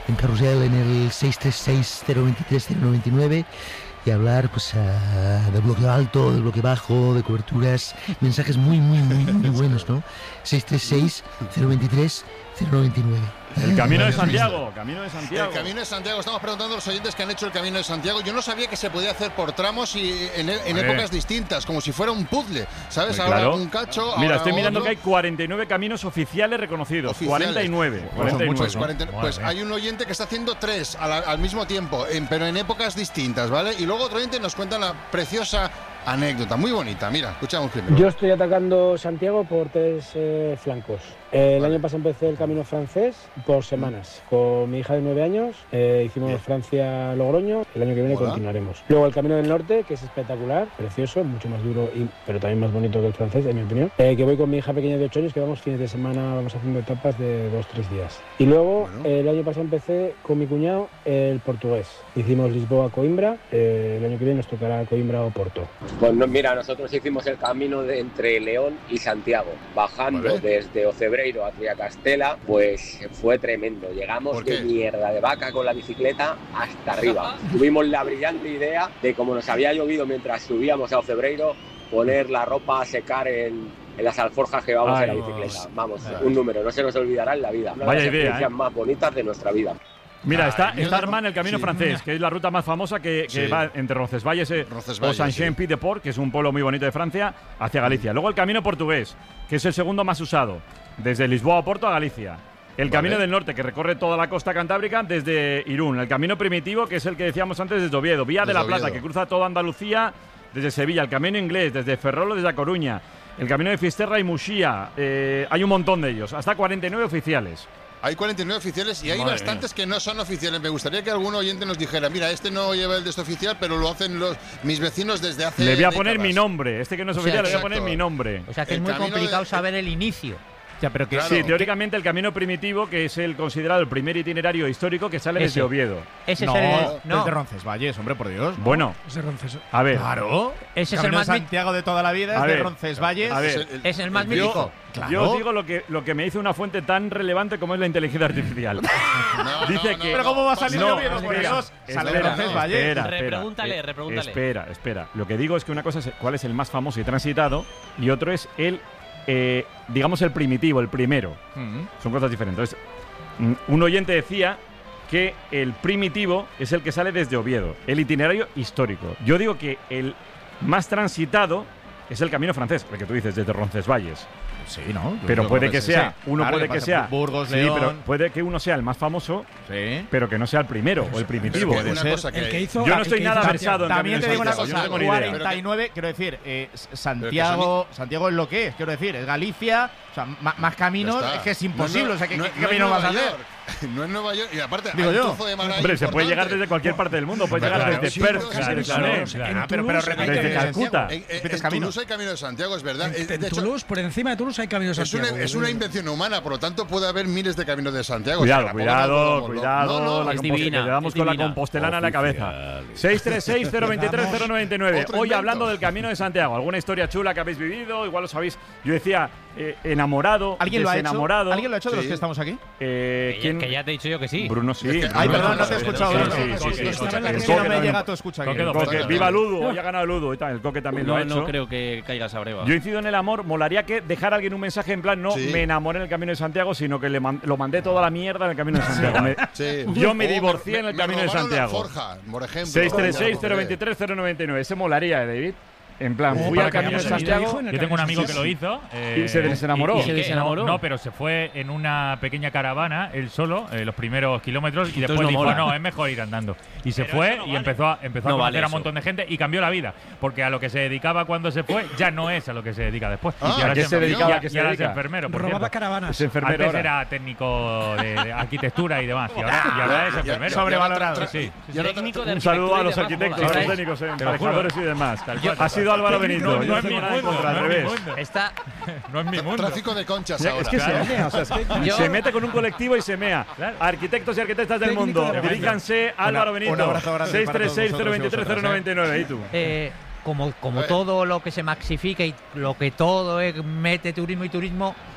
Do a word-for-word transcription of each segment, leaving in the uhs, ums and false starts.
en Carrusel en el seis tres seis, cero dos tres, cero nueve nueve y hablar pues uh, de bloque alto, de bloque bajo, de coberturas, mensajes muy, muy, muy, muy buenos, ¿no? seis tres seis, cero dos tres, cero nueve nueve. El Camino de Santiago, Camino de Santiago. El Camino de Santiago, estamos preguntando a los oyentes que han hecho el Camino de Santiago. Yo no sabía que se podía hacer por tramos y en, en épocas distintas, como si fuera un puzzle, ¿sabes? Ahora claro. un cacho. Mira, ahora estoy mirando otro. que hay cuarenta y nueve caminos oficiales reconocidos. Oficiales. cuarenta y nueve. cuarenta y nueve. Pues, cuarenta, pues hay un oyente que está haciendo tres al, al mismo tiempo, en, pero en épocas distintas, ¿vale? Y luego otro oyente nos cuenta la preciosa anécdota, muy bonita. Mira, escuchamos primero. Yo estoy atacando Santiago por tres eh, flancos. Eh, el vale. año pasado empecé el camino francés por semanas. Con mi hija de nueve años eh, hicimos Francia-Logroño. El año que viene Hola. continuaremos. Luego el camino del norte, que es espectacular, precioso, mucho más duro, y, pero también más bonito que el francés, en mi opinión. Eh, que voy con mi hija pequeña de ocho años, que vamos fines de semana, vamos haciendo etapas de dos tres días. Y luego bueno. eh, el año pasado empecé con mi cuñado el portugués. Hicimos Lisboa-Coimbra. Eh, el año que viene nos tocará Coimbra o Porto. Pues no, mira, nosotros hicimos el camino de entre León y Santiago, bajando ¿Vale? desde Ocebreiro a Triacastela, pues fue tremendo. Llegamos de mierda de vaca con la bicicleta hasta arriba. Tuvimos la brillante idea de, como nos había llovido mientras subíamos a Ocebreiro, poner la ropa a secar en, en las alforjas que llevamos en la bicicleta. Vamos, Ay. un número, no se nos olvidará en la vida. Una Vaya de las idea, experiencias ¿eh? más bonitas de nuestra vida. Mira, está, está Armand, el Camino sí. francés, que es la ruta más famosa que, que sí. va entre Roncesvalles eh, o Saint-Jean-Pied-de-Port, que es un pueblo muy bonito de Francia, hacia Galicia. Luego el Camino portugués, que es el segundo más usado, desde Lisboa a Porto a Galicia. El Camino vale. del Norte, que recorre toda la costa cantábrica desde Irún. El Camino Primitivo, que es el que decíamos antes desde Oviedo. Vía desde de la Oviedo. Plata, que cruza toda Andalucía desde Sevilla. El Camino Inglés, desde Ferrol desde A Coruña. El Camino de Fisterra y Muxía. Eh, hay un montón de ellos, hasta cuarenta y nueve oficiales. Hay cuarenta y nueve oficiales y hay Madre bastantes mía. que no son oficiales. Me gustaría que algún oyente nos dijera, mira, este no lleva el de este oficial, pero lo hacen los mis vecinos desde hace Le voy a décadas. poner mi nombre. Este que no es o oficial, sea, le voy a poner mi nombre. O sea que el es muy complicado de... saber el inicio. Ya, pero que claro. Sí, teóricamente el Camino Primitivo, que es el considerado el primer itinerario histórico que sale Ese. desde Oviedo. Ese no, es el no. Desde Roncesvalles, hombre, por Dios. ¿no? Bueno, es de Roncesvalles. A ver. Claro. Ese el es el más de Santiago de toda la vida, es de Roncesvalles. A ver. Es el, es el más yo, mítico. Claro. Yo os digo lo que, lo que me dice una fuente tan relevante como es la inteligencia artificial. no, dice no, que. Pero ¿cómo va a salir no, Oviedo? Por Dios. Sale de Roncesvalles. Espera, repregúntale, repregúntale. Espera, espera. Lo que digo es que una cosa es cuál es el más famoso y transitado y otro es el Eh, digamos el primitivo, el primero. Uh-huh. Son cosas diferentes. Entonces, un oyente decía que el primitivo es el que sale desde Oviedo, el itinerario histórico. Yo digo que el más transitado es el Camino francés, el que tú dices, desde Roncesvalles. Sí, ¿no? Pero Yo puede que sí, sea, sí. uno claro, puede que, que sea Burgos, sí, León. pero puede que uno sea el más famoso, sí. pero que no sea el primero pero o el primitivo. Puede una cosa que el que hizo, yo no estoy nada versado en También te digo una cosa, cosa, no cuarenta y nueve, quiero decir, eh, Santiago, Santiago es lo que es, quiero decir, es Galicia, o sea, más, más caminos, es que es imposible, no, no, o sea, ¿qué, no, qué no camino vas a hacer? No es Nueva York, y aparte digo hay yo. un trozo de mar ahí. Hombre, se puede llegar desde cualquier parte del mundo, puede llegar claro, desde sí, Perth, claro, desde claro, Toulouse, claro, pero, pero desde Calcuta. En, en, en Toulouse hay Camino de Santiago, es verdad. En, de en hecho, Toulouse, por encima de Toulouse hay Camino de Santiago. Es una, es una invención humana, por lo tanto puede haber miles de Caminos de Santiago. Cuidado, o sea, cuidado, cuidado. No, no, la es divina, que le damos es con divina. la compostelana en la cabeza. seis tres seis, cero dos tres, cero nueve nueve. Hoy hablando del Camino de Santiago. ¿Alguna historia chula que habéis vivido? Igual lo sabéis. Yo decía, eh, enamorado, ¿Alguien lo ha hecho? desenamorado. ¿Alguien lo ha hecho de los Sí. que estamos aquí? Eh, Que, ¿quién? ya, que ya te he dicho yo que sí. Bruno sí. Es que- Ay, Bruno, perdón, no te he sí, escuchado. sí, Bruno. sí, sí, Es sí, que sí, no sí, me sí, llega tu escucha aquí. Coque, El Coque, Coque, Coque, viva Coque. Ludo, hoy ha ganado Ludo y tal. El Coque también lo No, ha hecho. no creo que caigas a breva. Yo incido en el amor, molaría que dejar a alguien un mensaje en plan, no Sí. me enamoré en el Camino de Santiago, sino que le man- lo mandé toda la mierda en el Camino de Santiago. Me- Sí. Yo me O divorcié en el me Camino de robaron la Santiago. Forja, por ejemplo. seis tres seis, cero dos tres, cero nueve nueve. Ese molaría, ¿eh, David? En plan, Oh, fui para al que Camino de hagamos el Santiago. hijo. Yo tengo un amigo Sí, que sí. lo hizo. eh, Y se desenamoró. y- ¿Y se y- desenamoró? No, pero se fue en una pequeña caravana, él solo, eh, los primeros kilómetros, y después no dijo, mola. no, es mejor ir andando. Y se Pero fue eso no y vale. empezó a, empezó a No conocer vale a un eso. montón de gente y cambió la vida. Porque a lo que se dedicaba cuando se fue, ya no es a lo que se dedica después. Ah, y ahora ¿a qué es se enfer- dedicaba? y- ¿A qué se y ahora es dedica? enfermero, por Robaba cierto. caravanas. Es enfermero Antes ahora. era técnico de, de arquitectura y demás. Y ahora, y ahora es Ya- enfermero. ya- Sobrevalorado. ya- Sí. ya- Técnico de Un saludo arquitectura a y los demás, arquitectos, mola. a los Ahora es- técnicos, Te lo juro. emparejadores y demás. Tal cual. Ha sido Álvaro Benito. No, Yo no es no mi tengo nada en mundo, contra, al no es mi revés. mundo. Está, No es mi mundo. Tráfico de conchas Ya, ahora. es que se mea, o sea, es que Yo- se mete con un colectivo y se mea. Claro. Arquitectos y arquitectas del Técnico mundo, de la diríjanse a Álvaro un Benito. abrazo grande seis para tres seis, todos cero dos vosotros y tres, cero nueve vosotras, nueve. ¿Y tú? eh, como, como Eh. todo lo que se maxifica y lo que todo es mete turismo y turismo,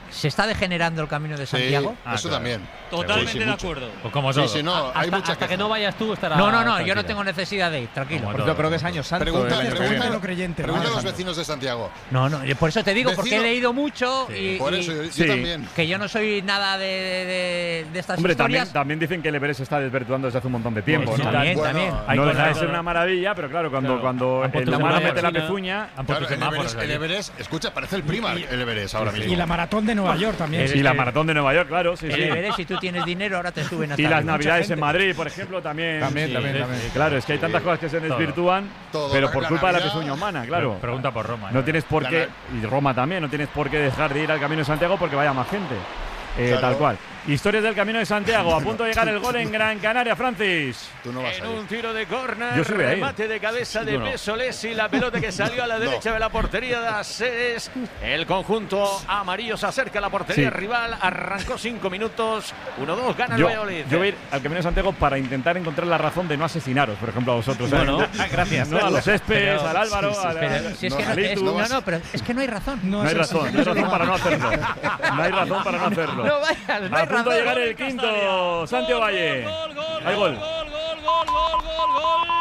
¿Se está degenerando el Camino de Santiago? Sí, ah, eso claro. también. Totalmente sí, sí, de mucho. acuerdo. Pues como todo. Sí, sí, no, hasta, hay mucha hasta que que no vayas tú estará. No, no, no, tranquila. yo no tengo necesidad de ir, tranquilo. Yo creo que es año santo. Pregunta, el año pregunta, que lo creyente. pregunta a los Santo. vecinos de Santiago. No, no, yo por eso te digo, Vecino. porque he leído mucho Sí. y, Por y eso, yo, yo Sí. también. que yo no soy nada de, de, de estas Hombre, historias. también, también dicen que el Everest se está desvirtuando desde hace un montón de tiempo, Pues sí, ¿no? también, Bueno, también. Hay No cosas- deja de ser una maravilla, pero claro, cuando, Claro. cuando Han puesto el humano semáforos mete la China. pezuña. Han puesto Claro, el, semáforos Everest, el allí. Everest, escucha, parece el Primark, el Everest ahora mismo. Y la maratón de Nueva York también. Es Y la que- maratón de Nueva York, claro, sí, El sí. Everest, si tú tienes dinero, ahora te suben hasta Y las arriba. navidades gente. en Madrid, por ejemplo, también. También, Sí, también, sí, también. sí, claro, es que hay tantas cosas que se desvirtúan, Todo, pero la- por la culpa de la Navidad- pezuña humana, claro. Pregunta por Roma. No ¿eh? tienes por La qué, y Roma también, no tienes por qué dejar de ir al Camino de Santiago porque vaya más gente. Eh, Claro. Tal cual. Historias del Camino de Santiago. A punto de llegar el gol en Gran Canaria, Francis. Tú no vas En a ir. un tiro de córner, Yo sí voy a ir. remate de cabeza de Yo no. Pesolesi, la pelota que salió a la derecha de la portería de Ases. El conjunto amarillo se acerca a la portería Sí. rival, arrancó cinco minutos, uno dos, gana el Yo, Valladolid. yo voy a ir al Camino de Santiago para intentar encontrar la razón de no asesinaros, por ejemplo, a vosotros. Bueno, ¿eh? gracias. No, a los Espes, Pero- al Álvaro, sí, sí, a la- Pero si es No, que no, Alito, es, no no, vas- no, pero es que no hay razón. No hay es así. razón, no hay razón para no hacerlo. No hay razón para no hacerlo. No vayas, no hay A punto razón. de llegar el quinto, Santiago Valle. Gol, gol, Hay gol, gol. gol, gol, gol, gol, gol,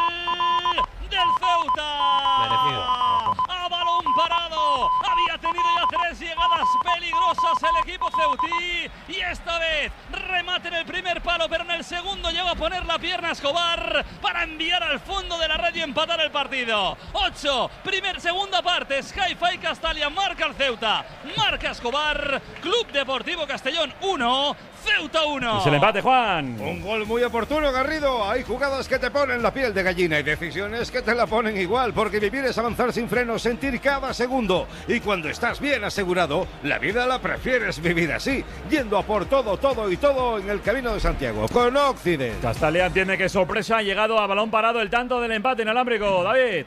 gol del Ceuta. Merecido. A balón parado. Había tenido ya tres llegadas peligrosas el equipo ceutí. Y esta vez remate en el primer palo, pero en el segundo llegó a poner la pierna a Escobar para enviar al fondo de la red y empatar el partido. ocho, primer, segunda parte. Sky-Fi Castalia marca el Ceuta. Marca Escobar. Club Deportivo Castellón uno. Ceuta uno. Es el empate, Juan. Un gol muy oportuno, Garrido. Hay jugadas que te ponen la piel de gallina y decisiones que te la ponen igual, porque vivir es avanzar sin frenos, sentir cada segundo. Y cuando estás bien asegurado, la vida la prefieres vivir así, yendo a por todo, todo y todo en el Camino de Santiago, con Occident. Castalia entiende que sorpresa ha llegado a balón parado el tanto del empate inalámbrico. David.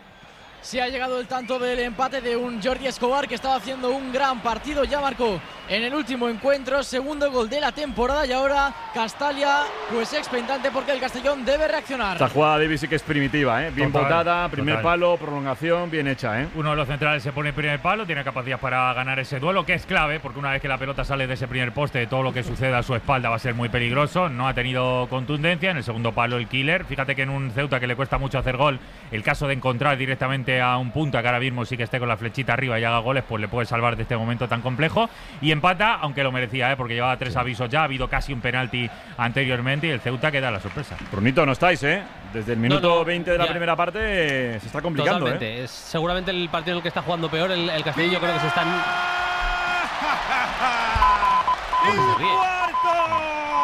Se ha llegado el tanto del empate de un Jordi Escobar que estaba haciendo un gran partido. Ya marcó en el último encuentro, segundo gol de la temporada y ahora Castalia pues expectante porque el Castellón debe reaccionar. Esta jugada de Davis sí que es primitiva, ¿eh? Bien Total, botada, primer total. palo, prolongación, bien hecha, ¿eh? Uno de los centrales se pone en primer palo, tiene capacidad para ganar ese duelo, que es clave, porque una vez que la pelota sale de ese primer poste, todo lo que suceda a su espalda va a ser muy peligroso. No ha tenido contundencia. En el segundo palo, el killer. Fíjate que en un Ceuta que le cuesta mucho hacer gol, el caso de encontrar directamente a un punta que ahora mismo sí que esté con la flechita arriba y haga goles, pues le puede salvar de este momento tan complejo. Y empata, aunque lo merecía, ¿eh? Porque llevaba tres avisos ya, ha habido casi un penalti anteriormente y el Ceuta queda la sorpresa. Brunito, no estáis, ¿eh? Desde el minuto No, no, veinte de la ya. primera parte eh, se está complicando, Totalmente. ¿eh? Es seguramente el partido en el que está jugando peor el, el Castellón. Yo creo que se están. ¡El cuarto!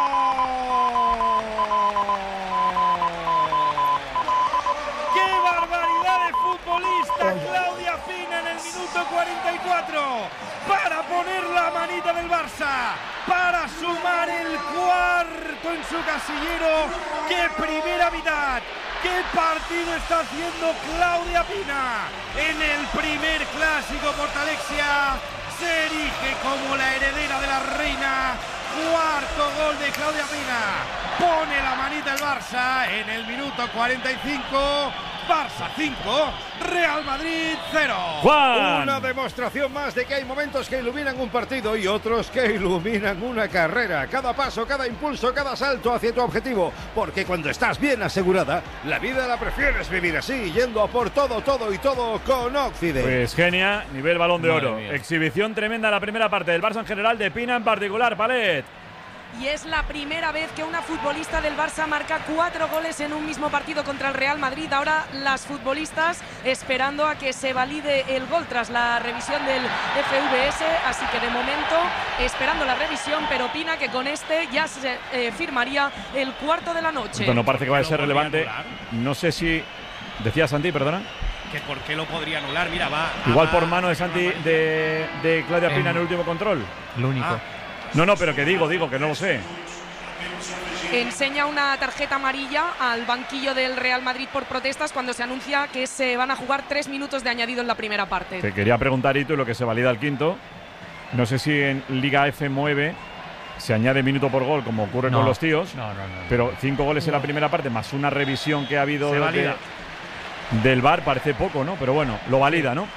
¡Qué barbaridad de futbolista! Claudia Pina en el minuto cuarenta y cuatro para poner la manita del Barça, para sumar el cuarto en su casillero. ¡Qué primera mitad! ¡Qué partido está haciendo Claudia Pina! En el primer clásico Portalexia se erige como la heredera de la reina. Cuarto gol de Claudia Pina. Pone la manita el Barça en el minuto cuarenta y cinco. Barça cinco, Real Madrid cero. Juan. Una demostración más de que hay momentos que iluminan un partido y otros que iluminan una carrera. Cada paso, cada impulso, cada salto hacia tu objetivo. Porque cuando estás bien asegurada, la vida la prefieres vivir así, yendo a por todo, todo y todo con Occident. Pues genia, nivel balón de Madre oro. mía. Exhibición tremenda la primera parte del Barça en general, de Pina en particular, Palet. Y es la primera vez que una futbolista del Barça marca cuatro goles en un mismo partido contra el Real Madrid. Ahora las futbolistas esperando a que se valide el gol tras la revisión del F V S. Así que de momento esperando la revisión, pero Pina que con este ya se eh, firmaría el cuarto de la noche. Esto no parece que vaya a ser ¿Lo relevante. podría anular? No sé si… Decía Santi, perdona. ¿Que ¿Por qué lo podría anular? Mira, va. Igual va- por mano de Santi, de, de Claudia Pina en el último control. Lo único. Ah. No, no, pero que digo, digo, que no lo sé. Enseña una tarjeta amarilla al banquillo del Real Madrid por protestas cuando se anuncia que se van a jugar tres minutos de añadido en la primera parte. Te quería preguntar, Itu, lo que se valida el quinto. No sé si en Liga F mueve se añade minuto por gol, como ocurre No. con los tíos. No, no, no. Pero cinco goles en la primera parte, más una revisión que ha habido Se de- valida. del V A R, parece poco, ¿no? Pero bueno, lo valida, ¿no?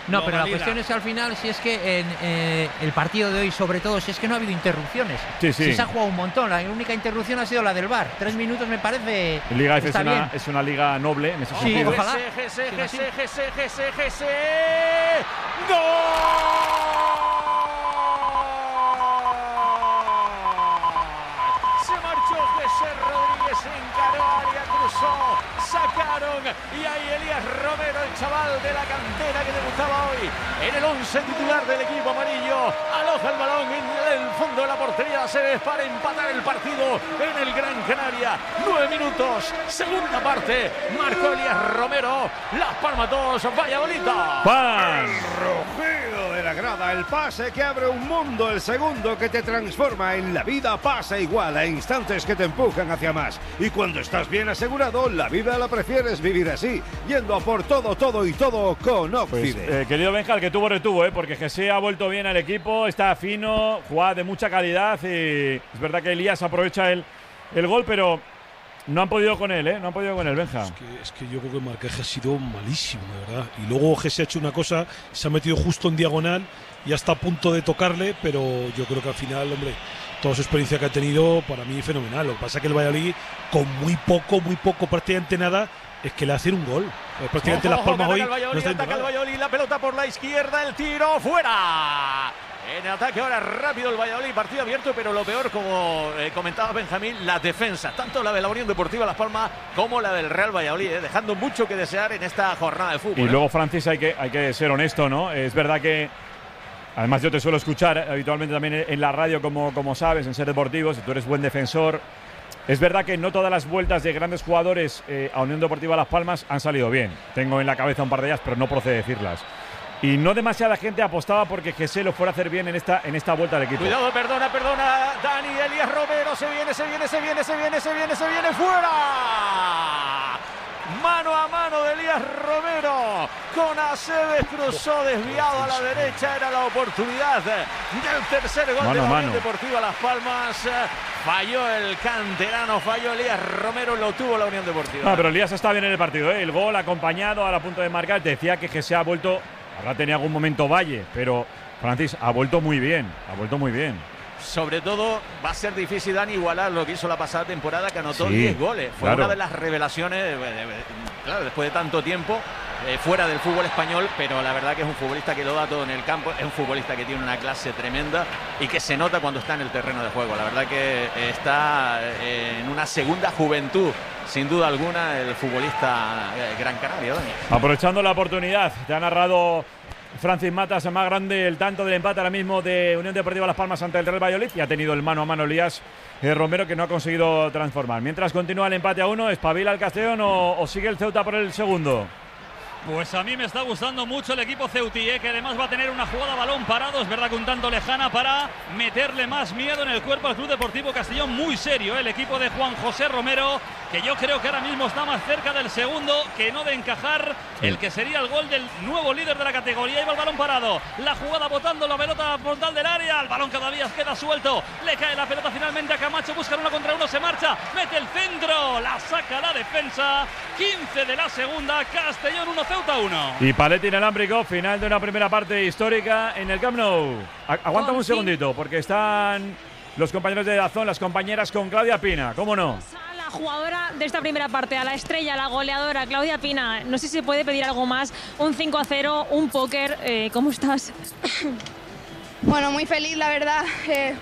No, lo pero la valida. cuestión es que al final, si es que en eh, el partido de hoy, sobre todo, si es que no ha habido interrupciones. Sí, sí. Si se ha jugado un montón. La única interrupción ha sido la del V A R. Tres minutos me parece. Liga F es está una, bien. es una liga noble en ese Sí, sentido. ojalá. G C, Sí, G sí. C, G C, G C, G C. ¡Gol! Se marchó José Rodríguez, encaró área, cruzó, sacaron y ahí Elías Romero, el chaval de la cantera que debutaba hoy en el once titular del equipo amarillo, aloja el balón en el fondo de la portería de Aceves para empatar el partido en el Gran Canaria. Nueve minutos, segunda parte, marcó Elías Romero, Las Palmas dos, Valladolid dos. ¡Pam! Rugido de la grada, el pase que abre un mundo, el segundo que te transforma en la vida pasa igual, a instantes que te empujan hacia más. Y cuando estás bien asegurado, la vida la prefieres vivir así, yendo a por todo, todo y todo con Pues, Oxide. eh, querido Benja, el que tuvo retuvo, ¿eh? Porque Jesse ha vuelto bien al equipo, está fino, juega de mucha calidad y es verdad que Elías aprovecha el, el gol, pero no han podido con él, ¿eh? No han podido con él, Benja. Es que, es que yo creo que el marcaje ha sido malísimo, de verdad. Y luego Jesse ha hecho una cosa, se ha metido justo en diagonal y ya está a punto de tocarle, pero yo creo que al final, hombre, toda su experiencia que ha tenido, para mí fenomenal. Lo que pasa es que el Valladolid, con muy poco, muy poco, prácticamente nada, es que le hacen un gol. Pues prácticamente Ojo, Las Palmas ojo, hoy ataca el Valladolid, no está ataca el nada. Valladolid, la pelota por la izquierda, el tiro fuera. En ataque ahora rápido el Valladolid, partido abierto, pero lo peor, como eh, comentaba Benjamín, la defensa, tanto la de la Unión Deportiva Las Palmas como la del Real Valladolid, eh, dejando mucho que desear en esta jornada de fútbol. Y eh. luego, Francis, hay que, hay que ser honesto, ¿no? Es verdad que, además yo te suelo escuchar eh, habitualmente también en la radio, como, como sabes, en Ser Deportivos, y tú eres buen defensor. Es verdad que no todas las vueltas de grandes jugadores eh, a Unión Deportiva Las Palmas han salido bien. Tengo en la cabeza un par de ellas, pero no procede decirlas. Y no demasiada gente apostaba porque Jesse lo fuera a hacer bien en esta, en esta vuelta al equipo. Cuidado, perdona, perdona, Dani, Elías Romero, se viene, se viene, se viene, se viene, se viene, se viene, fuera. Mano a mano de Elías Romero con Aceves, cruzó desviado a la derecha, era la oportunidad del tercer gol Mano de la a Unión mano. Deportiva Las Palmas. Falló el canterano, falló Elías Romero, lo tuvo la Unión Deportiva. No, pero Elías está bien en el partido, ¿eh? El gol acompañado, ahora a punto de marcar. Te decía que Jesse ha vuelto, habrá tenido algún momento Valle, pero Francis ha vuelto muy bien, ha vuelto muy bien. Sobre todo va a ser difícil, Dani, igualar lo que hizo la pasada temporada, que anotó Sí, diez goles. Fue claro. una de las revelaciones, eh, eh, claro, después de tanto tiempo eh, fuera del fútbol español, pero la verdad que es un futbolista que lo da todo en el campo, es un futbolista que tiene una clase tremenda y que se nota cuando está en el terreno de juego. La verdad que eh, está eh, en una segunda juventud, sin duda alguna, el futbolista eh, gran canario, Dani. Aprovechando la oportunidad, te ha narrado Francis Matas, más grande el tanto del empate ahora mismo de Unión Deportiva Las Palmas ante el Real Valladolid, y ha tenido el mano a mano Elías eh, Romero, que no ha conseguido transformar. Mientras continúa el empate a uno, ¿espabila el Castellón o, o sigue el Ceuta por el segundo? Pues a mí me está gustando mucho el equipo ceutí, ¿eh? Que además va a tener una jugada a balón parado, es verdad que un tanto lejana, para meterle más miedo en el cuerpo al Club Deportivo Castellón. Muy serio, ¿eh? El equipo de Juan José Romero, que yo creo que ahora mismo está más cerca del segundo que no de encajar el que sería el gol del nuevo líder de la categoría. Ahí va el balón parado, la jugada botando la pelota frontal del área, el balón todavía queda suelto, le cae la pelota finalmente a Camacho, buscan uno contra uno, se marcha, mete el centro, la saca la defensa. Quince de la segunda, Castellón uno, Ceuta uno. Y palete inalámbrico, final de una primera parte histórica en el Camp Nou. A- aguántame un segundito, porque están los compañeros de Dazón, las compañeras con Claudia Pina, ¿cómo no? La jugadora de esta primera parte, a la estrella, la goleadora, Claudia Pina. No sé si se puede pedir algo más, un cinco a cero, un póker. Eh, ¿Cómo estás? Bueno, muy feliz, la verdad. Eh,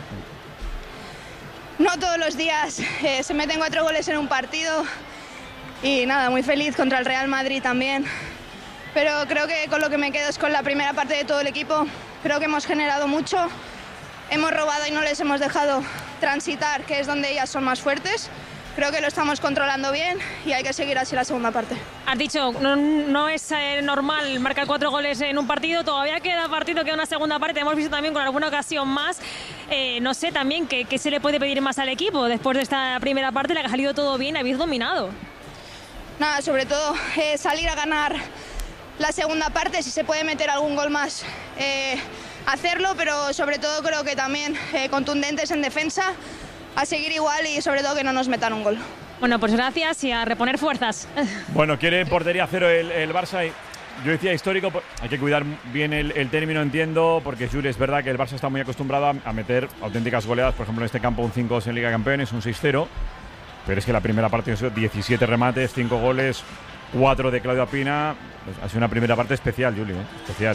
no todos los días eh, se meten cuatro goles en un partido. Y nada, muy feliz contra el Real Madrid también. Pero creo que con lo que me quedo es con la primera parte de todo el equipo. Creo que hemos generado mucho. Hemos robado y no les hemos dejado transitar, que es donde ellas son más fuertes. Creo que lo estamos controlando bien y hay que seguir así la segunda parte. Has dicho, no, no es eh, normal marcar cuatro goles en un partido, todavía queda partido, queda una segunda parte, hemos visto también con alguna ocasión más. Eh, no sé también qué, qué se le puede pedir más al equipo después de esta primera parte, la que ha salido todo bien, habéis dominado. Nada, sobre todo eh, salir a ganar la segunda parte, si se puede meter algún gol más, eh, hacerlo, pero sobre todo creo que también eh, contundentes en defensa, a seguir igual y sobre todo que no nos metan un gol. Bueno, pues gracias y a reponer fuerzas. Bueno, quiere portería cero el, el Barça y yo decía histórico, hay que cuidar bien el, el término, entiendo, porque Juli, es verdad que el Barça está muy acostumbrado a, a meter auténticas goleadas, por ejemplo en este campo un cinco dos en Liga de Campeones, un seis cero, pero es que la primera parte ha sido diecisiete remates, cinco goles, cuatro de Claudio Pina, pues ha sido una primera parte especial, Juli, ¿eh? especial.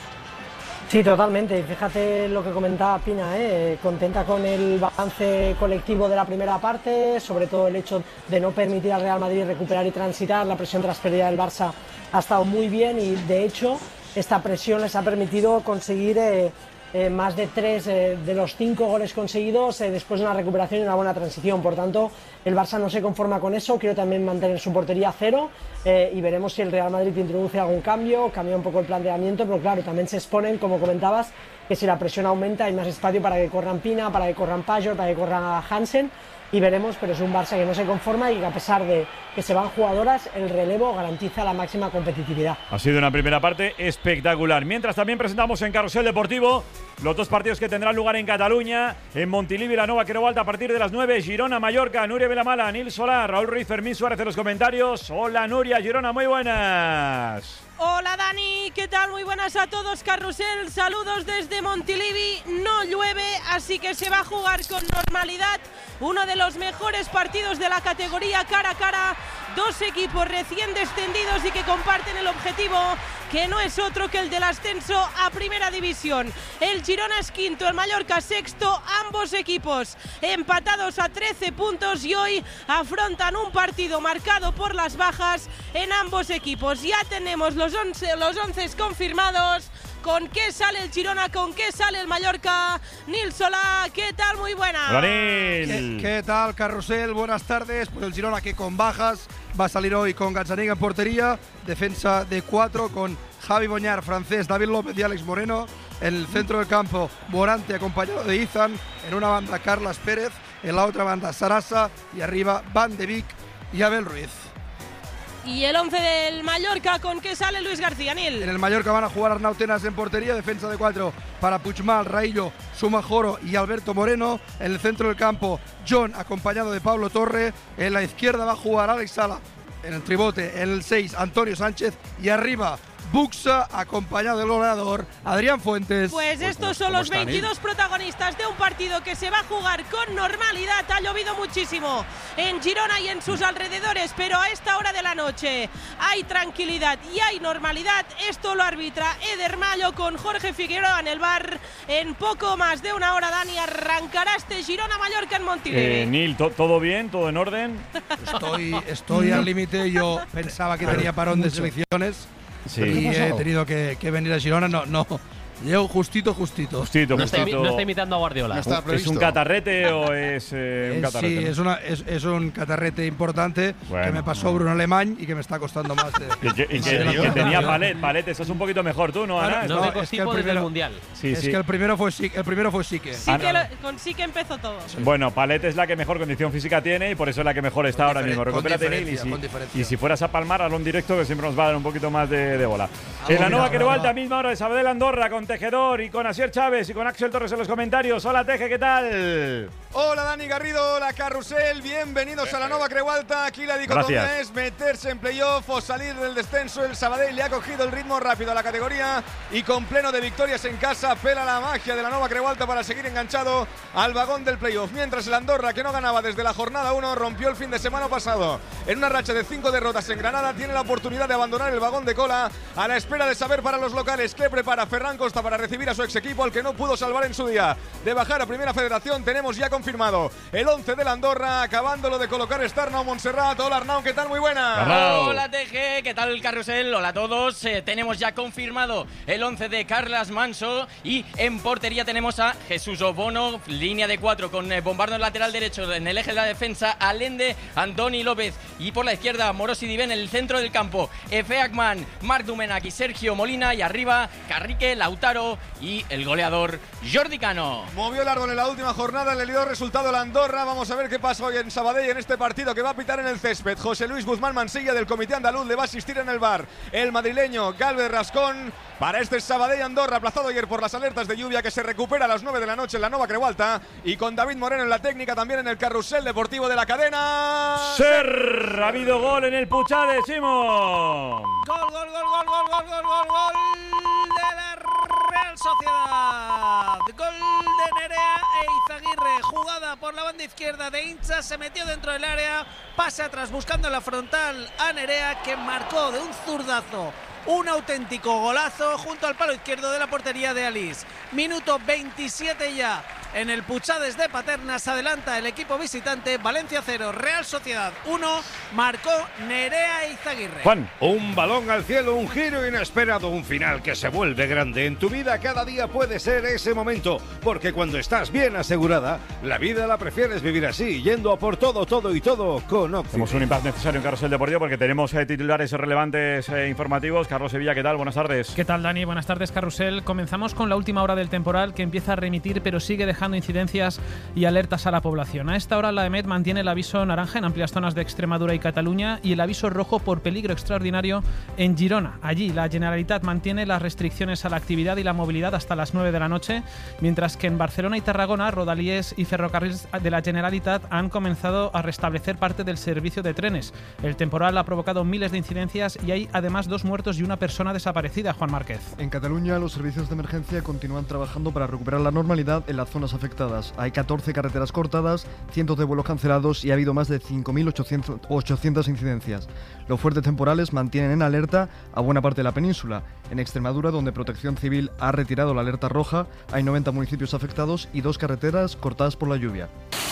Sí, totalmente. Fíjate lo que comentaba Pina, ¿eh? Contenta con el balance colectivo de la primera parte, sobre todo el hecho de no permitir al Real Madrid recuperar y transitar. La presión tras pérdida del Barça ha estado muy bien y, de hecho, esta presión les ha permitido conseguir eh, eh, más de tres eh, de los cinco goles conseguidos eh, después de una recuperación y una buena transición. Por tanto, el Barça no se conforma con eso, quiere también mantener su portería a cero eh, y veremos si el Real Madrid introduce algún cambio, cambia un poco el planteamiento, pero claro, también se exponen, como comentabas, que si la presión aumenta hay más espacio para que corran Pina, para que corran Pajor, para que corran Hansen, y veremos, pero es un Barça que no se conforma y que a pesar de que se van jugadoras, el relevo garantiza la máxima competitividad. Ha sido una primera parte espectacular. Mientras también presentamos en Carrusel Deportivo los dos partidos que tendrán lugar en Cataluña, en Montilivi, la Nova Queralt a partir de las nueve, Girona, Mallorca, Nuria Vilamala, Nil Solá, Raúl Ruiz, Fermín Suárez en los comentarios. Hola Nuria, Girona, muy buenas. Hola Dani, ¿qué tal? Muy buenas a todos, Carrusel, saludos desde Montilivi, no llueve, así que se va a jugar con normalidad, uno de los mejores partidos de la categoría cara a cara, dos equipos recién descendidos y que comparten el objetivo, que no es otro que el del ascenso a Primera División. El Girona es quinto, el Mallorca sexto, ambos equipos empatados a trece puntos y hoy afrontan un partido marcado por las bajas en ambos equipos. Ya tenemos los once, los once confirmados. ¿Con qué sale el Girona? ¿Con qué sale el Mallorca? Nil Solá, ¿qué tal? Muy buenas. Hola, ¿Qué, ¿Qué tal, Carrusel? Buenas tardes. Pues el Girona, que con bajas va a salir hoy con Gazzaniga en portería, defensa de cuatro con Javi Boñar, francés, David López y Alex Moreno. En el centro del campo, Morante acompañado de Izan. En una banda, Carlas Pérez. En la otra banda, Sarasa. Y arriba, Van de Beek y Abel Ruiz. Y el once del Mallorca, ¿con qué sale Luis García, Nil? En el Mallorca van a jugar Arnau Tenas en portería, defensa de cuatro para Puigmal, Raillo, Sumajoro y Alberto Moreno. En el centro del campo, John acompañado de Pablo Torre. En la izquierda va a jugar Alex Sala. En el tribote, en el seis, Antonio Sánchez. Y arriba, Buxa, acompañado del goleador Adrián Fuentes. Pues estos son los veintidós protagonistas de un partido que se va a jugar con normalidad. Ha llovido muchísimo en Girona y en sus alrededores, pero a esta hora de la noche hay tranquilidad y hay normalidad. Esto lo arbitra Eder Mayo con Jorge Figueroa en el bar. En poco más de una hora, Dani, arrancará este Girona-Mallorca en Montilivi. Eh, Nil, ¿todo bien? ¿Todo en orden? Estoy, estoy al límite. Yo pensaba que tenía parón de selecciones. Sí. Y he tenido que, que venir a Girona, no, no, llego justito, justito. Justito, no, justito. Está, no está imitando a Guardiola. No ¿Es un catarrete o es eh, un catarrete? Sí, ¿no? es, una, es, es un catarrete importante bueno, que me pasó Bruno Alemán y que me está costando más. De, y que, y que, y que tenía Palet, Palet, estás un poquito mejor tú, ¿no, Ana? No, no, no es que el primero, del Mundial. Sí, es sí. que el primero fue el primero fue Sique. Sí que lo, con Sique empezó todo. Bueno, Palet es la que mejor condición física tiene y por eso es la que mejor está ahora mismo. Recupérate, Nil, y, si, y si fueras a palmar, hazlo en directo, que siempre nos va a dar un poquito más de, de bola. Ah, en la Nova Queralt, a misma hora de Sabadell Andorra, con Tejedor y con Asier Chávez y con Axel Torres en los comentarios. Hola, Teje, ¿qué tal? Hola, Dani Garrido, hola, Carrusel. Bienvenidos a la Nova Queralt. Aquí la dicotomía Gracias. es meterse en playoff o salir del descenso. El Sabadell le ha cogido el ritmo rápido a la categoría y con pleno de victorias en casa pela la magia de la Nova Queralt para seguir enganchado al vagón del playoff. Mientras el Andorra, que no ganaba desde la jornada uno, rompió el fin de semana pasado en una racha de cinco derrotas en Granada, tiene la oportunidad de abandonar el vagón de cola a la espera de saber para los locales qué prepara Ferran Costa para recibir a su ex equipo, al que no pudo salvar en su día de bajar a Primera Federación. Tenemos ya confirmado el once del Andorra, acabándolo de colocar Arnau Montserrat. Hola, Arnau, ¿qué tal? Muy buena. Arnau. Hola, T G, ¿qué tal, Carrusel? Hola a todos. Eh, tenemos ya confirmado el once de Carlas Manso y en portería tenemos a Jesús Obono, línea de cuatro con eh, Bombardo en lateral derecho, en el eje de la defensa Allende, Antoni López y por la izquierda Morosi Diven en el centro del campo, Efe Akman, Marc Dumenac y Sergio Molina, y arriba Carrique, Lautaro y el goleador Jordi Cano. Movió el árbol en la última jornada, le dio resultado la Andorra. Vamos a ver qué pasa hoy en Sabadell en este partido que va a pitar en el césped. José Luis Guzmán Mansilla, del comité andaluz, le va a asistir en el bar el madrileño Galvez Rascón para este Sabadell Andorra, aplazado ayer por las alertas de lluvia, que se recupera a las nueve de la noche en la Nova Queralt, y con David Moreno en la técnica, también en el Carrusel Deportivo de la cadena Ser. Sport. Ha habido gol en el Puchade, Simón. Gol, gol, gol, gol, gol, gol, gol, gol, gol de la Real Sociedad. Gol de Nerea e Izaguirre. Jugada por la banda izquierda de Hincha. Se metió dentro del área. Pase atrás buscando la frontal a Nerea, que marcó de un zurdazo un auténtico golazo junto al palo izquierdo de la portería de Alís. Minuto veintisiete ya. En el Puchades de Paternas adelanta el equipo visitante. Valencia cero, Real Sociedad uno. Marcó Nerea Izaguirre. Juan. Un balón al cielo, un giro inesperado, un final que se vuelve grande. En tu vida cada día puede ser ese momento, porque cuando estás bien asegurada, la vida la prefieres vivir así, yendo a por todo, todo y todo con Occident. Tenemos un impasse necesario en Carrusel Deportivo porque tenemos eh, titulares relevantes e informativos. Carlos Sevilla, ¿qué tal? Buenas tardes. ¿Qué tal, Dani? Buenas tardes, Carrusel. Comenzamos con la última hora del temporal, que empieza a remitir, pero sigue dejando incidencias y alertas a la población. A esta hora la EMET mantiene el aviso naranja en amplias zonas de Extremadura y Cataluña y el aviso rojo por peligro extraordinario en Girona. Allí la Generalitat mantiene las restricciones a la actividad y la movilidad hasta las nueve de la noche, mientras que en Barcelona y Tarragona, Rodalies y ferrocarriles de la Generalitat han comenzado a restablecer parte del servicio de trenes. El temporal ha provocado miles de incidencias y hay además dos muertos y una persona desaparecida. Juan Márquez. En Cataluña los servicios de emergencia continúan trabajando para recuperar la normalidad en las zonas afectadas. Hay catorce carreteras cortadas, cientos de vuelos cancelados y ha habido más de cinco mil ochocientas incidencias. Los fuertes temporales mantienen en alerta a buena parte de la península. En Extremadura, donde Protección Civil ha retirado la alerta roja, hay noventa municipios afectados y dos carreteras cortadas por la lluvia.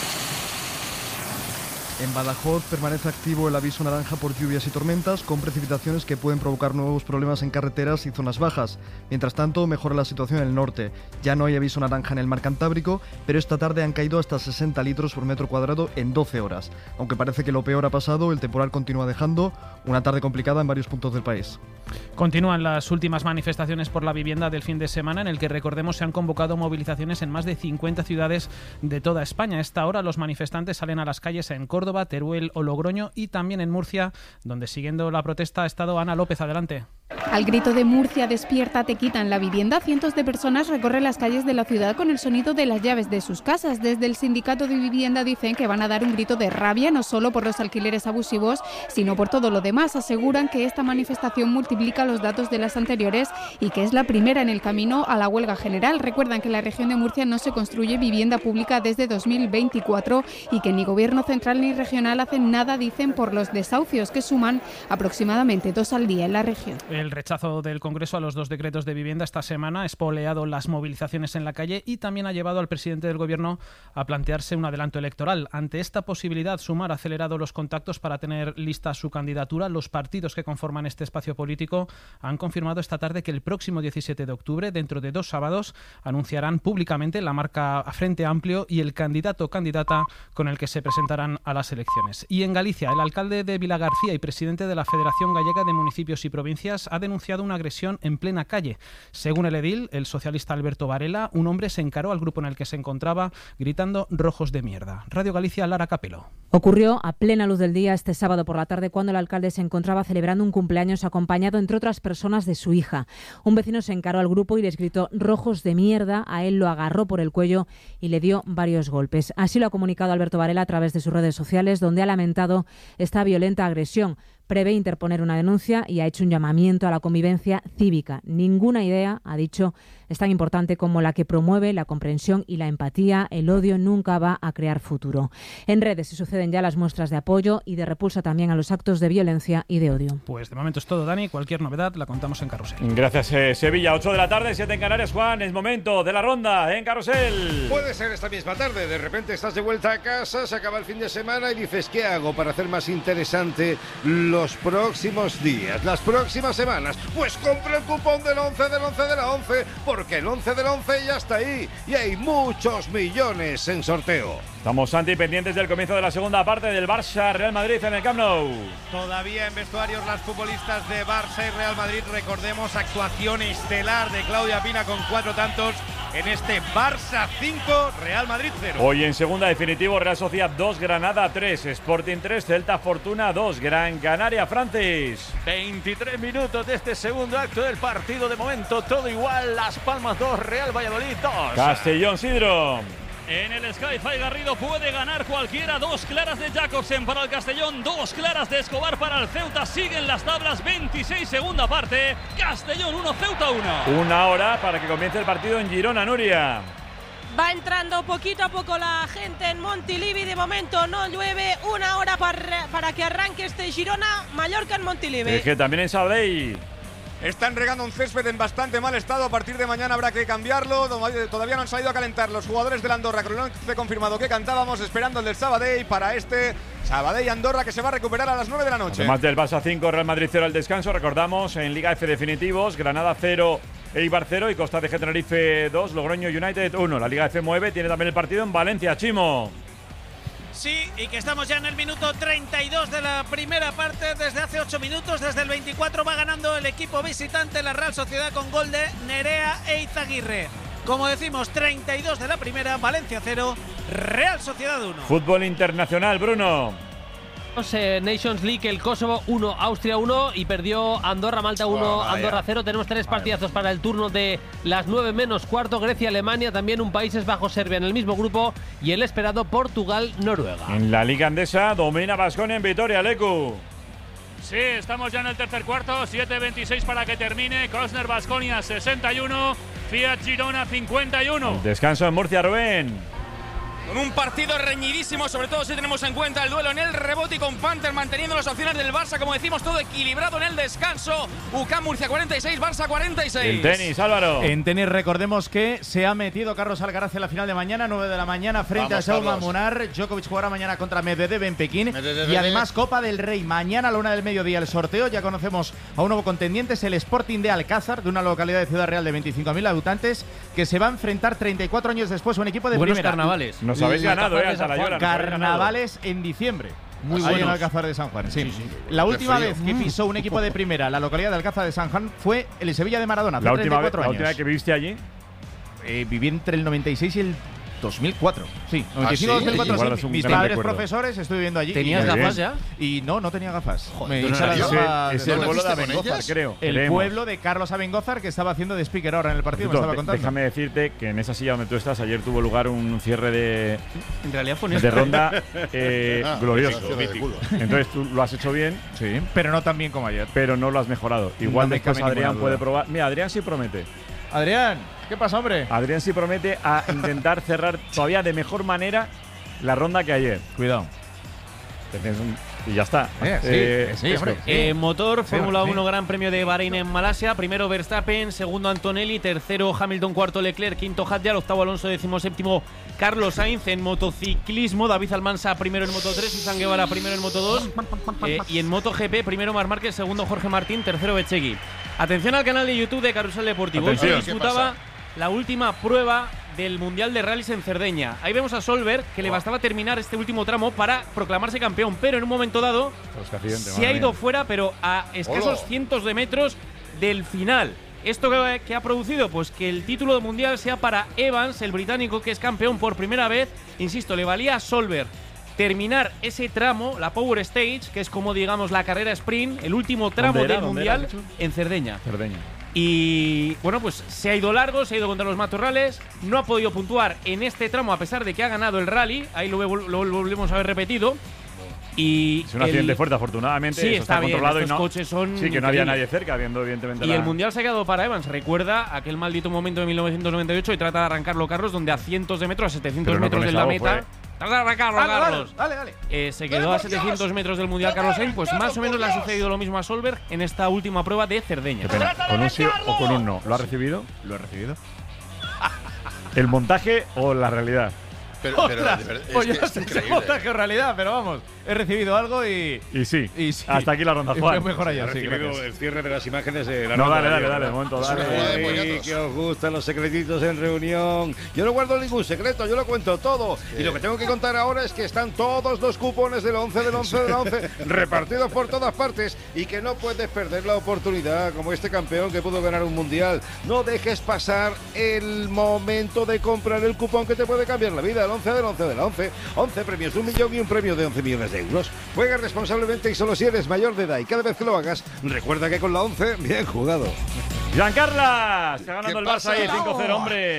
En Badajoz permanece activo el aviso naranja por lluvias y tormentas, con precipitaciones que pueden provocar nuevos problemas en carreteras y zonas bajas. Mientras tanto, mejora la situación en el norte. Ya no hay aviso naranja en el mar Cantábrico, pero esta tarde han caído hasta sesenta litros por metro cuadrado en doce horas. Aunque parece que lo peor ha pasado, el temporal continúa dejando una tarde complicada en varios puntos del país. Continúan las últimas manifestaciones por la vivienda del fin de semana, en el que, recordemos, se han convocado movilizaciones en más de cincuenta ciudades de toda España. A esta hora los manifestantes salen a las calles en Córdoba, Teruel o Logroño y también en Murcia, donde siguiendo la protesta ha estado Ana López. Adelante. Al grito de Murcia, despierta, te quitan la vivienda, cientos de personas recorren las calles de la ciudad con el sonido de las llaves de sus casas. Desde el sindicato de vivienda dicen que van a dar un grito de rabia, no solo por los alquileres abusivos, sino por todo lo demás. Aseguran que esta manifestación multiplica los datos de las anteriores y que es la primera en el camino a la huelga general. Recuerdan que en la región de Murcia no se construye vivienda pública desde dos mil veinticuatro y que ni gobierno central ni regional hacen nada, dicen, por los desahucios, que suman aproximadamente dos al día en la región. El rechazo del Congreso a los dos decretos de vivienda esta semana ha espoleado las movilizaciones en la calle y también ha llevado al presidente del Gobierno a plantearse un adelanto electoral. Ante esta posibilidad, Sumar ha acelerado los contactos para tener lista su candidatura. Los partidos que conforman este espacio político han confirmado esta tarde que el próximo diecisiete de octubre, dentro de dos sábados, anunciarán públicamente la marca a Frente Amplio y el candidato o candidata con el que se presentarán a las elecciones. Y en Galicia, el alcalde de Vilagarcía y presidente de la Federación Gallega de Municipios y Provincias ha denunciado una agresión en plena calle. Según el edil, el socialista Alberto Varela, un hombre se encaró al grupo en el que se encontraba gritando "rojos de mierda". Radio Galicia, Lara Capelo. Ocurrió a plena luz del día este sábado por la tarde, cuando el alcalde se encontraba celebrando un cumpleaños acompañado, entre otras personas, de su hija. Un vecino se encaró al grupo y les gritó "rojos de mierda". A él lo agarró por el cuello y le dio varios golpes. Así lo ha comunicado Alberto Varela a través de sus redes sociales, donde ha lamentado esta violenta agresión. Prevé interponer una denuncia y ha hecho un llamamiento a la convivencia cívica. Ninguna idea, ha dicho, es tan importante como la que promueve la comprensión y la empatía. El odio nunca va a crear futuro. En redes se suceden ya las muestras de apoyo y de repulsa también a los actos de violencia y de odio. Pues de momento es todo, Dani. Cualquier novedad la contamos en Carrusel. Gracias, eh, Sevilla. ocho de la tarde, siete en Canarias. Juan, es momento de la ronda en Carrusel. Puede ser esta misma tarde. De repente estás de vuelta a casa, se acaba el fin de semana y dices, ¿qué hago para hacer más interesante los próximos días, las próximas semanas? Pues compra el cupón del once del once de la once, porque el once del once ya está ahí y hay muchos millones en sorteo. Estamos, Santi, pendientes del comienzo de la segunda parte del Barça-Real Madrid en el Camp Nou. Todavía en vestuarios las futbolistas de Barça y Real Madrid. Recordemos, actuación estelar de Claudia Pina con cuatro tantos en este Barça cinco, Real Madrid cero. Hoy en segunda, definitivo, Real Sociedad dos, Granada tres, Sporting tres, Celta Fortuna dos, Gran Canaria, Francis. veintitrés minutos de este segundo acto del partido. De momento todo igual. Las Palmas dos, Real Valladolid dos. Castellón Sidro. En el Sky-Fi Garrido puede ganar cualquiera. Dos claras de Jacobsen para el Castellón, dos claras de Escobar para el Ceuta. Siguen las tablas, veintiséis segunda parte. Castellón uno, Ceuta uno. Una hora para que comience el partido en Girona, Nuria. Va entrando poquito a poco la gente en Montilivi. De momento no llueve. Una hora para, para que arranque este Girona Mallorca en Montilivi. Es que también en Sabadell están regando un césped en bastante mal estado. A partir de mañana habrá que cambiarlo. Todavía no han salido a calentar los jugadores del Andorra. Con el once confirmado que cantábamos, esperando el del Sabadell para este Sabadell-Andorra, que se va a recuperar a las nueve de la noche. Además del Barça cinco, Real Madrid cero al descanso. Recordamos, en Liga F definitivos, Granada cero, Eibar cero y Costa de G Tenerife dos, Logroño United uno. La Liga F mueve, tiene también el partido en Valencia, Chimo. Sí, y que estamos ya en el minuto treinta y dos de la primera parte. Desde hace ocho minutos, desde el veinticuatro, va ganando el equipo visitante, la Real Sociedad, con gol de Nerea e Izaguirre. Como decimos, treinta y dos de la primera, Valencia cero, Real Sociedad uno. Fútbol internacional, Bruno. Nations League, el Kosovo uno, Austria uno y perdió Andorra, Malta uno, oh, Andorra cero. Tenemos tres partidazos para el turno de las nueve menos cuarto. Grecia, Alemania, también un Países Bajos, Serbia en el mismo grupo y el esperado Portugal, Noruega. En la Liga Andesa domina Baskonia en Vitoria, Leku. Sí, estamos ya en el tercer cuarto, siete veintiséis para que termine. Cosner Baskonia sesenta y uno, Fiat Girona cincuenta y uno. Descanso en Murcia, Rubén. Con un partido reñidísimo, sobre todo si tenemos en cuenta el duelo en el rebote y con Panther manteniendo las opciones del Barça, como decimos, todo equilibrado en el descanso. U C A M Murcia cuarenta y seis, Barça cuarenta y seis. En tenis, Álvaro. En tenis recordemos que se ha metido Carlos Alcaraz en la final de mañana, nueve de la mañana, frente Vamos, a Jaume Munar. Djokovic jugará mañana contra Medvedev en Pekín. Medvedev. Y además Copa del Rey, mañana a la una del mediodía el sorteo. Ya conocemos a un nuevo contendiente, es el Sporting de Alcázar, de una localidad de Ciudad Real de veinticinco mil habitantes, que se va a enfrentar treinta y cuatro años después a un equipo de Buenos primera. carnavales. Nos habéis ganado, eh. Llora, carnavales en diciembre. Muy bueno en Alcázar de San Juan. Sí. Sí, sí. La última vez que pisó un equipo de primera la localidad de Alcázar de San Juan fue el Sevilla de Maradona. La última, vez, años. la última vez que viviste allí. Eh, viví entre el noventa y seis y el dos mil cuatro. Sí, noventa y cinco, ¿Ah, sí? dos mil cuatro. Sí. Mis padres profesores, estoy viviendo allí. ¿Tenías gafas ya? Y no, no tenía gafas. Joder, me hice las gafas. Es el pueblo de Abengózar, creo. El Queremos. pueblo de Carlos Abengózar, que estaba haciendo de speaker ahora en el partido, me estaba contando. Déjame decirte que en esa silla donde tú estás, ayer tuvo lugar un cierre de. En realidad fue de ronda eh, ah, glorioso. Entonces tú lo has hecho bien. Sí, pero no tan bien como ayer. Pero no lo has mejorado. Igual no después Adrián puede probar. Mira, Adrián sí promete. Adrián, ¿qué pasa, hombre? Adrián sí promete a intentar cerrar todavía de mejor manera la ronda que ayer. Cuidado. Y ya está. Eh, sí, eh, sí, hombre. Eh, motor, sí, Fórmula sí. uno, Gran Premio de Bahrein en Malasia. Primero Verstappen, segundo Antonelli, tercero Hamilton, cuarto Leclerc, quinto Hadjar, octavo Alonso, décimo séptimo Carlos Sainz. En motociclismo, David Almansa primero en Moto tres, Izan Guevara primero en Moto dos. Eh, y en MotoGP, primero Marc Márquez, segundo Jorge Martín, tercero Becegui. Atención al canal de YouTube de Carrusel Deportivo. Hoy se disputaba la última prueba del Mundial de Rallys en Cerdeña. Ahí vemos a Solberg, que le bastaba terminar este último tramo para proclamarse campeón, pero en un momento dado se ha ido fuera, pero a escasos Hola. cientos de metros del final. ¿Esto que, que ha producido? Pues que el título mundial sea para Evans, el británico, que es campeón por primera vez. Insisto, le valía a Solberg terminar ese tramo, la Power Stage, que es como digamos la carrera sprint, el último tramo del Mundial en Cerdeña. Cerdeña. Y bueno, pues se ha ido largo, se ha ido contra los matorrales, no ha podido puntuar en este tramo a pesar de que ha ganado el rally, ahí lo, lo, lo volvemos a ver repetido. Y es un accidente el, fuerte, afortunadamente. Sí, eso está, está controlado bien, y no, coches son sí, que no había nadie cerca, viendo evidentemente. Y la... el mundial se ha quedado para Evans. Recuerda aquel maldito momento de mil novecientos noventa y ocho y trata de arrancarlo Carlos, donde a cientos de metros, a setecientos no metros de la meta. Fue. Trata de arrancarlo, dale, Carlos. Dale, dale. Eh, se quedó a setecientos metros del mundial Carlos Sainz. Pues más o menos le ha sucedido lo mismo a Solberg en esta última prueba de Cerdeña. Qué pena. ¿Con un sí o con un no? ¿Lo ha recibido? Lo ha recibido. ¿El montaje o la realidad? Pero, pero de verdad, pues es, que es increíble. Montaje o realidad, pero vamos, he recibido algo y. Y sí. Y sí. Hasta aquí la ronda, Juan. Mejor allá, sí, el cierre de las imágenes de la No, ronda dale, dale, de dale, un momento, dale. Ay, que os gustan los secretitos en reunión. Yo no guardo ningún secreto, yo lo cuento todo. Sí. Y lo que tengo que contar ahora es que están todos los cupones del once, del once, del once repartidos por todas partes y que no puedes perder la oportunidad como este campeón que pudo ganar un mundial. No dejes pasar el momento de comprar el cupón que te puede cambiar la vida. El once del once del once. once premios de un millón y un premio de once millones de euros. Juega responsablemente y solo si eres mayor de edad. Y cada vez que lo hagas, recuerda que con la once, bien jugado. Giancarla, está ganando el Barça ahí cinco cero, hombre.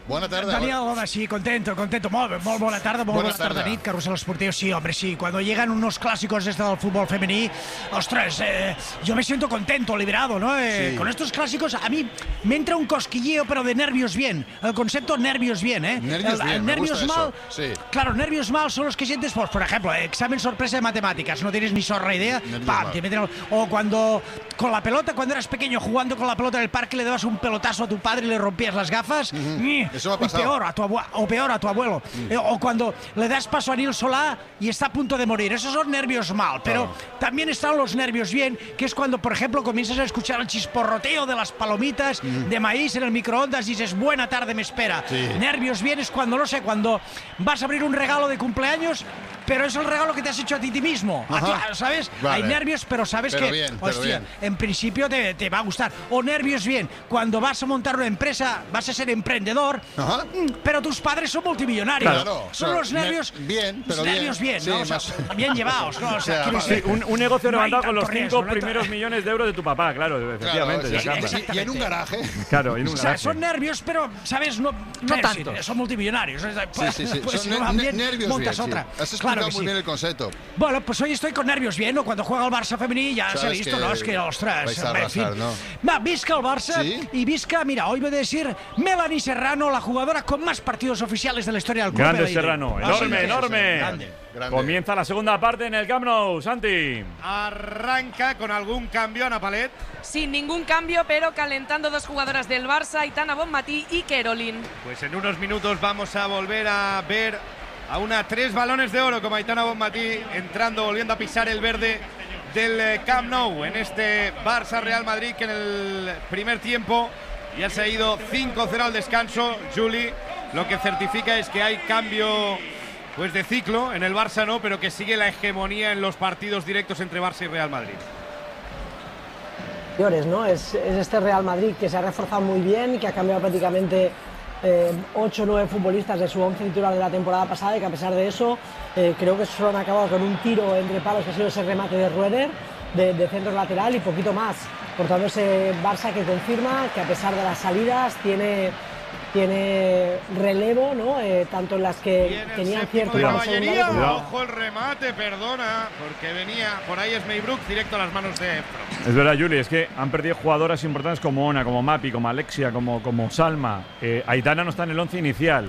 Bona tarda. Daniel, hola, sí, contento, contento. Molt, molt bona tarda, molt Buena bona tarda, tarda. nit, Carrusel Esportivo. Sí, hombre, sí, cuando llegan unos clásicos desde el fútbol femení, ostras, eh, yo me siento contento, liberado, ¿no? Eh, Sí. Con estos clásicos a mí me entra un cosquilleo, pero de nervios bien. El concepto nervios bien, ¿eh? Nervios El- bien, el me nervios gusta mal. eso. Sí. Claro, nervios mal son los que sientes, pues, por ejemplo, eh, examen sorpresa de matemáticas, no tienes ni zorra idea, Nervios pam, mal. te meten al- o cuando con la pelota, cuando eras pequeño jugando con la pelota en el parque, le dabas un pelotazo a tu padre y le rompías las gafas. ¡Ñe! Eso me ha O pasado. peor, a tu abue- o peor a tu abuelo. Eh, o cuando le das paso a Nil Solá y está a punto de morir. Esos son nervios mal, pero también están los nervios bien, que es cuando, por ejemplo, comienzas a escuchar el chisporroteo de las palomitas de maíz en el microondas y dices, buena tarde me espera. Sí. Nervios bien es cuando, no sé, cuando vas a abrir un regalo de cumpleaños, pero es el regalo que te has hecho a ti, ti mismo. A Ajá. ti, ¿sabes? Vale. Hay nervios, pero sabes Pero que, bien, pero hostia, bien. en principio te, te va a gustar. O nervios bien, cuando vas a montar una empresa, vas a ser emprendedor, Ajá. mm, pero tus padres son multimillonarios. Claro, Son o sea, los nervios ne- bien, pero los nervios bien, bien. ¿no? Sí, O sea, más- bien llevados, ¿no? O sea, O sea, quiero sí, Sí, decir, un, un negocio no hay levantado con los tanto cinco riesgo, no hay primeros tanto- millones de euros de tu papá, claro, efectivamente. Claro, ya sí, cambia. y, y en un garaje. Claro, en un o sea, garaje. son nervios, pero, ¿sabes? No, no tanto. Son multimillonarios. O sea, Sí, sí, sí. pues, Son si no ne- van ne- bien, nervios montas bien, sí. otra. Has explicado Claro que muy sí. bien el concepto. Bueno, pues hoy estoy con nervios bien, ¿no? Cuando juega el Barça femení ya se ha Sabes visto, que ¿no? Es que, ostras, vais a en fin. arrasar, ¿no? Va, visca el Barça ¿Sí? y visca, mira, hoy voy a decir Melanie Serrano, la jugadora con más partidos oficiales de la historia del club. Grande L A I D. Serrano, Ah, sí, enorme, sí, sí, enorme. grande. Grande. Comienza la segunda parte en el Camp Nou, Santi. Arranca con algún cambio, Ana Palet. Sin ningún cambio, pero calentando dos jugadoras del Barça, Aitana Bonmatí y Caroline. Pues en unos minutos vamos a volver a ver a una tres balones de oro como Aitana Bonmatí entrando, volviendo a pisar el verde del eh, Camp Nou en este Barça Real Madrid, que en el primer tiempo ya se ha ido cinco cero al descanso. Juli, lo que certifica es que hay cambio pues de ciclo en el Barça, no, pero que sigue la hegemonía en los partidos directos entre Barça y Real Madrid. ¿no? Es, es este Real Madrid que se ha reforzado muy bien, que ha cambiado prácticamente ocho o nueve futbolistas de su once titular de la temporada pasada y que a pesar de eso eh, creo que solo han acabado con un tiro entre palos que ha sido ese remate de Rueder de, de centro lateral y poquito más. Por tanto, ese Barça que confirma que a pesar de las salidas tiene, tiene relevo, ¿no? Eh, tanto en las que tenían cierto de valor caballería. secundario. Ojo el remate, perdona, porque venía por ahí es Maybrook directo a las manos de Efro. Es verdad, Juli, es que han perdido jugadoras importantes como Ona, como Mapi, como Alexia, como, como Salma. Eh, Aitana no está en el once inicial.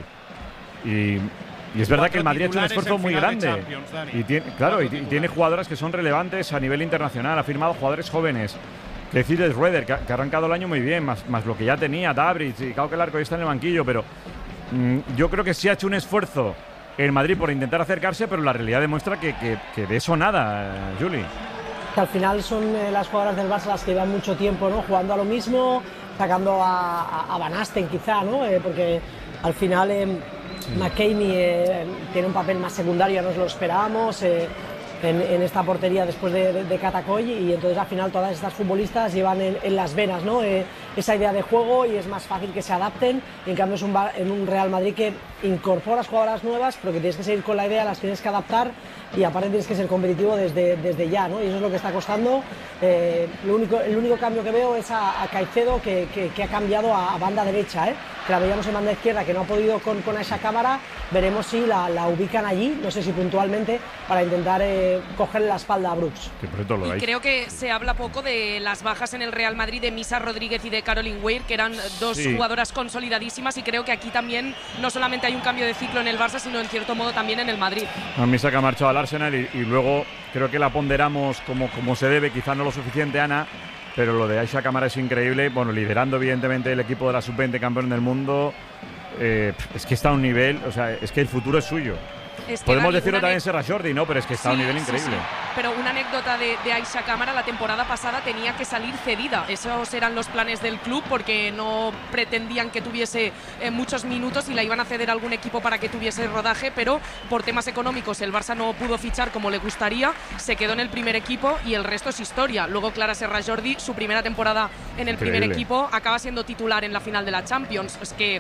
Y, y es verdad que el Madrid ha hecho un esfuerzo muy grande. Y tiene, claro, y, y tiene jugadoras que son relevantes a nivel internacional. Ha firmado jugadores jóvenes. Que decir es Rueder, que, ha- que ha arrancado el año muy bien, más, más lo que ya tenía, Dabrich, y claro que el arco ya está en el banquillo, pero mm, yo creo que sí ha hecho un esfuerzo el Madrid por intentar acercarse, pero la realidad demuestra que, que, que de eso nada, eh, Juli. Que al final son eh, las jugadoras del Barça las que llevan mucho tiempo, ¿no? Jugando a lo mismo, sacando a, a, a Van Asten quizá, ¿no? Eh, porque al final eh, McKamey eh, tiene un papel más secundario, no nos lo esperábamos. Eh, En, en esta portería después de, de, de Catacoy y entonces al final todas estas futbolistas llevan en, en las venas, ¿no? Eh, esa idea de juego y es más fácil que se adapten. En cambio es un, en un Real Madrid que incorporas jugadoras nuevas pero que tienes que seguir con la idea, las tienes que adaptar y aparte tienes que ser competitivo desde, desde ya, ¿no? Y eso es lo que está costando. Eh, lo único, el único cambio que veo es a, a Caicedo que, que, que ha cambiado a, a banda derecha, ¿eh? Que la veíamos en banda izquierda que no ha podido con, con esa cámara. Veremos si la, la ubican allí, no sé si puntualmente, para intentar eh, cogerle la espalda a Brooks. Que por cierto lo Y dais. creo que se habla poco de las bajas en el Real Madrid de Misa Rodríguez y de Caroline Weir, que eran dos Sí. jugadoras consolidadísimas, y creo que aquí también no solamente hay un cambio de ciclo en el Barça, sino en cierto modo también en el Madrid. A mí saca marchado al Arsenal y, y luego creo que la ponderamos como, como se debe, quizás no lo suficiente, Ana, pero lo de Aisha Camara es increíble. Bueno, liderando evidentemente el equipo de la sub veinte campeón del mundo. Eh, es que está a un nivel, o sea, es que el futuro es suyo. Es que, Podemos Dani, decirlo una también ane- Serra Jordi, ¿no? Pero es que está a un Sí, nivel sí, increíble. sí. Pero una anécdota de, de Aisha Cámara, la temporada pasada tenía que salir cedida. Esos eran los planes del club porque no pretendían que tuviese eh, muchos minutos y la iban a ceder a algún equipo para que tuviese rodaje, pero por temas económicos el Barça no pudo fichar como le gustaría, se quedó en el primer equipo y el resto es historia. Luego Clara Serra Jordi, su primera temporada en el primer Increíble. equipo, acaba siendo titular en la final de la Champions. Es que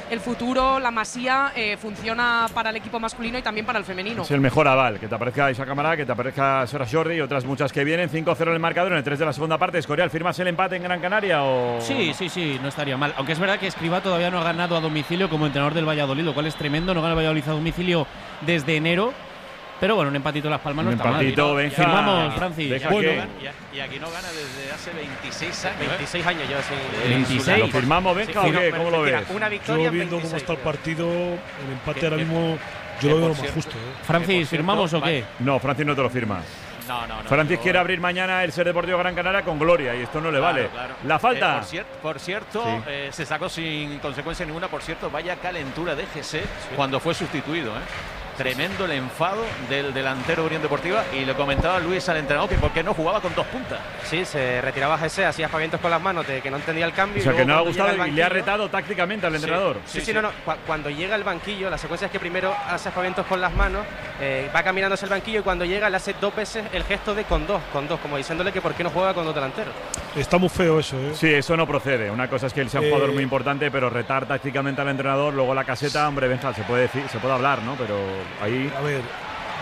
el futuro, la masía, eh, funciona para el equipo masculino y también para el femenino. Es el mejor aval, que te aparezca Isa Camará, que te aparezca Sora Jordi y otras muchas que vienen. cinco cero en el marcador en el tres de la segunda parte. Escorial, ¿firmas el empate en Gran Canaria o...? Sí, sí, sí, no estaría mal. Aunque es verdad que Escribá todavía no ha ganado a domicilio como entrenador del Valladolid, lo cual es tremendo. No gana el Valladolid a domicilio desde enero. Pero bueno, un empatito en Las Palmas no un está mal. empatito, Benja. Firmamos, Francis. Bueno, y, y aquí no gana desde hace veintiséis años. veintiséis años ya sin. veintiséis. ¿Lo firmamos, Benja, sí, o qué? ¿Cómo lo ves? Una victoria. Yo viendo cómo está el partido, el empate ahora mismo, yo lo veo lo más justo. ¿eh? Francis, ¿firmamos o qué? No, Francis no te lo firma. No, no, no. Francis no, quiere no. abrir mañana el Ser Deportivo Gran Canaria con gloria y esto no le Claro, vale. claro. La falta. Eh, por, cier por cierto, sí. eh, se sacó sin consecuencia ninguna. Por cierto, vaya calentura de G C sí. cuando fue sustituido. ¿eh? Tremendo el enfado del delantero Unión Deportiva y le comentaba Luis al entrenador que por qué no jugaba con dos puntas. Sí, se retiraba G C, hacía espavientos con las manos de que no entendía el cambio. O sea, y que no le ha cuando gustado llega y le ha retado tácticamente al entrenador. Sí, sí, sí, sí, no, no. Cu cuando llega al banquillo, la secuencia es que primero hace espavientos con las manos, eh, va caminando hacia el banquillo y cuando llega le hace dos veces el gesto de con dos, con dos, como diciéndole que por qué no juega con dos delanteros. Está muy feo eso, ¿eh? Sí, eso no procede. Una cosa es que él sea un Eh, jugador muy importante, pero retar tácticamente al entrenador, luego la caseta, hombre, Benja, se puede decir, se puede hablar, ¿no? Pero ahí. A ver,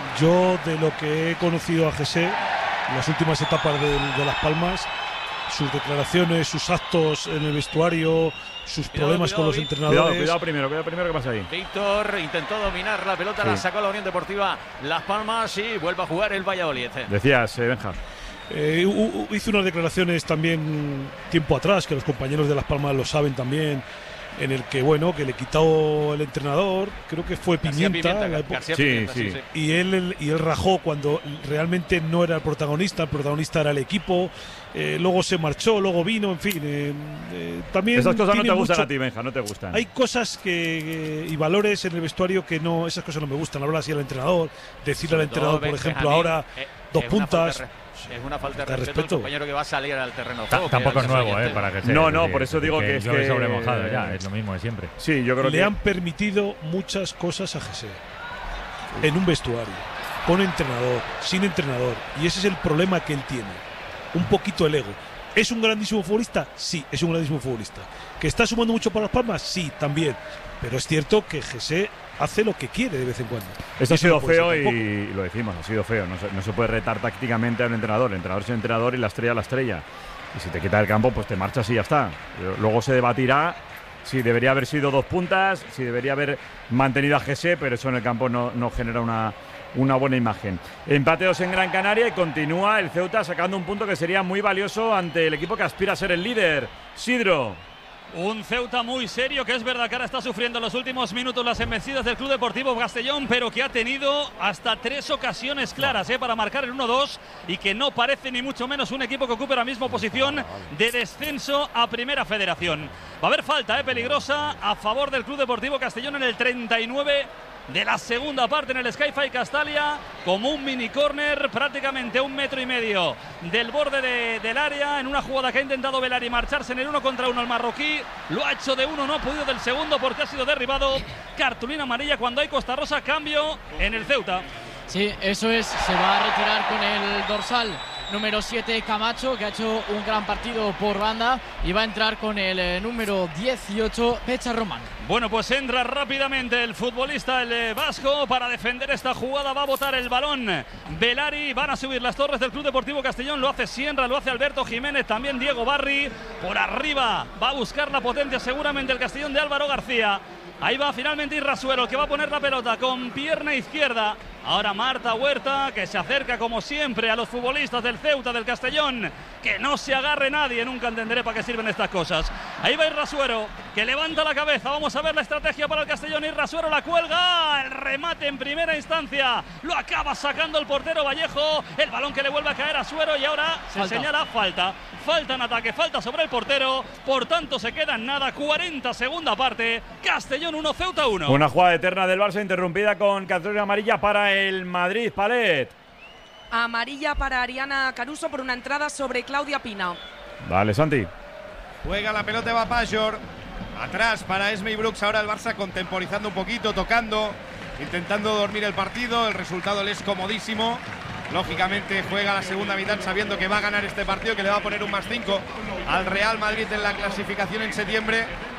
yo de lo que he conocido a G C en las últimas etapas de, de Las Palmas, sus declaraciones, sus actos en el vestuario, sus Cuidado, problemas cuidado, con los Vic. entrenadores. Cuidado, cuidado primero, cuidado primero, ¿qué pasa ahí? Víctor intentó dominar la pelota, Sí. la sacó la Unión Deportiva Las Palmas y vuelve a jugar el Valladolid. Decías, eh, Benja. Eh, hizo unas declaraciones también tiempo atrás, que los compañeros de Las Palmas lo saben también, en el que, bueno, que le quitó el entrenador, creo que fue Pimienta. Pimienta, en la época. García Sí, Pimienta, sí. sí, sí. Y él, él- y él rajó cuando realmente no era el protagonista, el protagonista era el equipo, eh, luego se marchó, luego vino, en fin. eh, eh, también Esas cosas no tiene te gustan mucho- a ti, Benja, no te gustan. Hay cosas que, y valores en el vestuario que no, esas cosas no me gustan. Hablar así al entrenador, decirle al Sobre entrenador, todo, por Ben- ejemplo, Benjamín, ahora eh, dos es una puntas. falta de re- Es una falta de De respeto, respeto. al compañero que va a salir al terreno de Ta- juego. Tampoco que es al nuevo, siguiente. ¿eh? Para que se, No, no, que- por eso digo que es llueve que- sobre mojado ya, es lo mismo de siempre. Sí, yo creo Le que. han permitido muchas cosas a G C en un vestuario, con entrenador, sin entrenador, y ese es el problema que él tiene, un poquito el ego. ¿Es un grandísimo futbolista? Sí, es un grandísimo futbolista. ¿Que está sumando mucho para Las Palmas? Sí, también, pero es cierto que G C hace lo que quiere de vez en cuando. Esto ha Eso sido no puede feo ser tampoco. y lo decimos, ha sido feo. No se, no se puede retar tácticamente a un entrenador. El entrenador es el entrenador y la estrella la estrella. Y si te quita el campo, pues te marchas y ya está. Luego se debatirá si debería haber sido dos puntas, si debería haber mantenido a G C, pero eso en el campo no, no genera una, una buena imagen. Empate dos en Gran Canaria y continúa el Ceuta sacando un punto que sería muy valioso ante el equipo que aspira a ser el líder. Sidro. Un Ceuta muy serio, que es verdad que ahora está sufriendo en los últimos minutos las embestidas del Club Deportivo Castellón, pero que ha tenido hasta tres ocasiones claras eh, para marcar el uno dos y que no parece ni mucho menos un equipo que ocupe la misma posición de descenso a Primera Federación. Va a haber falta eh, peligrosa a favor del Club Deportivo Castellón en el treinta y nueve de la segunda parte en el Sky-Fi Castalia, como un mini córner prácticamente a un metro y medio del borde de, del área, en una jugada que ha intentado Velari marcharse en el uno contra uno el marroquí, lo ha hecho de uno, no ha podido del segundo porque ha sido derribado. Cartulina amarilla cuando hay Costa Rosa, cambio en el Ceuta. Sí, eso es, se va a retirar con el dorsal número siete Camacho, que ha hecho un gran partido por banda, y va a entrar con el eh, número dieciocho Pecha Román. Bueno, pues entra rápidamente el futbolista, el eh, vasco, para defender esta jugada. Va a botar el balón Velari, van a subir las torres del Club Deportivo Castellón. Lo hace Sienra, lo hace Alberto Jiménez, también Diego Barri. Por arriba va a buscar la potencia seguramente el Castellón de Álvaro García. Ahí va finalmente Irrasuero, que va a poner la pelota con pierna izquierda. Ahora Marta Huerta, que se acerca como siempre a los futbolistas del Ceuta, del Castellón. Que no se agarre nadie, nunca entenderé para qué sirven estas cosas. Ahí va Irrasuero, que levanta la cabeza. Vamos a ver la estrategia para el Castellón. Irrasuero la cuelga, el remate en primera instancia. Lo acaba sacando el portero Vallejo. El balón que le vuelve a caer a Suero y ahora se Falta. señala falta. Falta en ataque, falta sobre el portero. Por tanto se queda en nada, cuarenta segunda parte. Castellón uno, Ceuta uno. Una jugada eterna del Barça interrumpida con cartulina amarilla para el Madrid. Palet. Amarilla para Ariana Caruso por una entrada sobre Claudia Pina. Vale, Santi. Juega la pelota, va Pajor. Atrás para Esme y Brooks. Ahora el Barça contemporizando un poquito, tocando, intentando dormir el partido. El resultado le es comodísimo. Lógicamente juega la segunda mitad sabiendo que va a ganar este partido, que le va a poner un más cinco al Real Madrid en la clasificación en septiembre.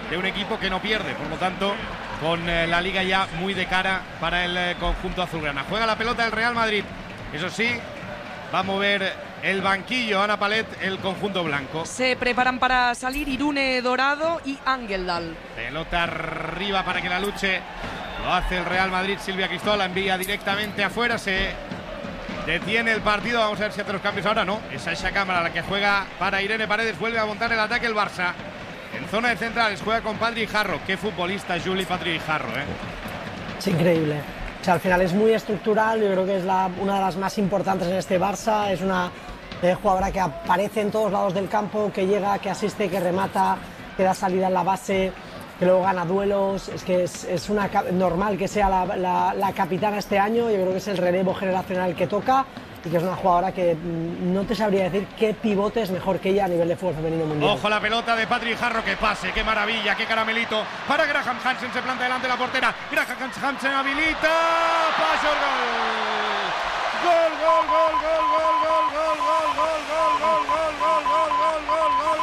de un equipo que no pierde, por lo tanto, con eh, la Liga ya muy de cara para el eh, conjunto azulgrana. Juega la pelota el Real Madrid, eso sí, va a mover el banquillo Ana Palet, el conjunto blanco. Se preparan para salir Irune Dorado y Angeldal. Pelota arriba para que la luche. Lo hace el Real Madrid. Silvia Cristóbal la envía directamente afuera. Se detiene el partido. Vamos a ver si hace los cambios ahora. No, esa esa cámara la que juega para Irene Paredes. Vuelve a montar el ataque el Barça. En zona de centrales juega con Patri Jarro. Qué futbolista Juli Patri Jarro, ¿eh? Es increíble. O sea, al final es muy estructural. Yo creo que es la, una de las más importantes en este Barça. Es una eh, jugadora que aparece en todos lados del campo, que llega, que asiste, que remata, que da salida en la base, que luego gana duelos. Es que es, es una, normal que sea la, la, la capitana este año. Yo creo que es el relevo generacional que toca y que es una jugadora que mm, no te sabría decir qué pivote es mejor que ella a nivel de fútbol femenino mundial. Ojo la pelota de Patri Jarro, que pase, qué maravilla, qué caramelito para Graham Hansen, se planta delante de la portera. Graham Hansen habilita, Pajor, gol. Gol, gol, gol, gol, gol, gol, gol, gol, gol, gol, gol, gol, gol, gol, gol, gol, gol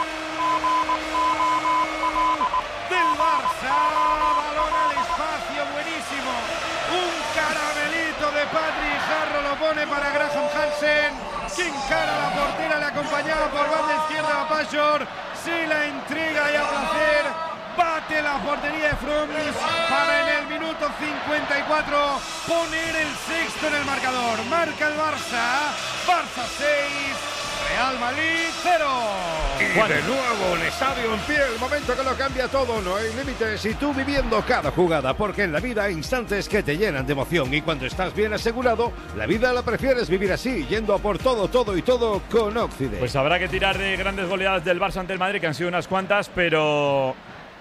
del Barça. Balón al espacio, buenísimo. Un caramelito de Patri Jarro lo pone para Graham Hansen, que encara la portera, le acompañaba por banda izquierda a Pajor. Sí, la intriga y a placer. Bate la portería de Frommis para en el minuto cincuenta y cuatro poner el sexto en el marcador. Marca el Barça. Barça seis, Real Madrid cero. Y de nuevo el estadio en pie, el momento que lo cambia todo. No hay límites y tú viviendo cada jugada, porque en la vida hay instantes que te llenan de emoción y cuando estás bien asegurado, la vida la prefieres vivir así, yendo a por todo, todo y todo con Occident. Pues habrá que tirar de grandes goleadas del Barça ante el Madrid, que han sido unas cuantas, pero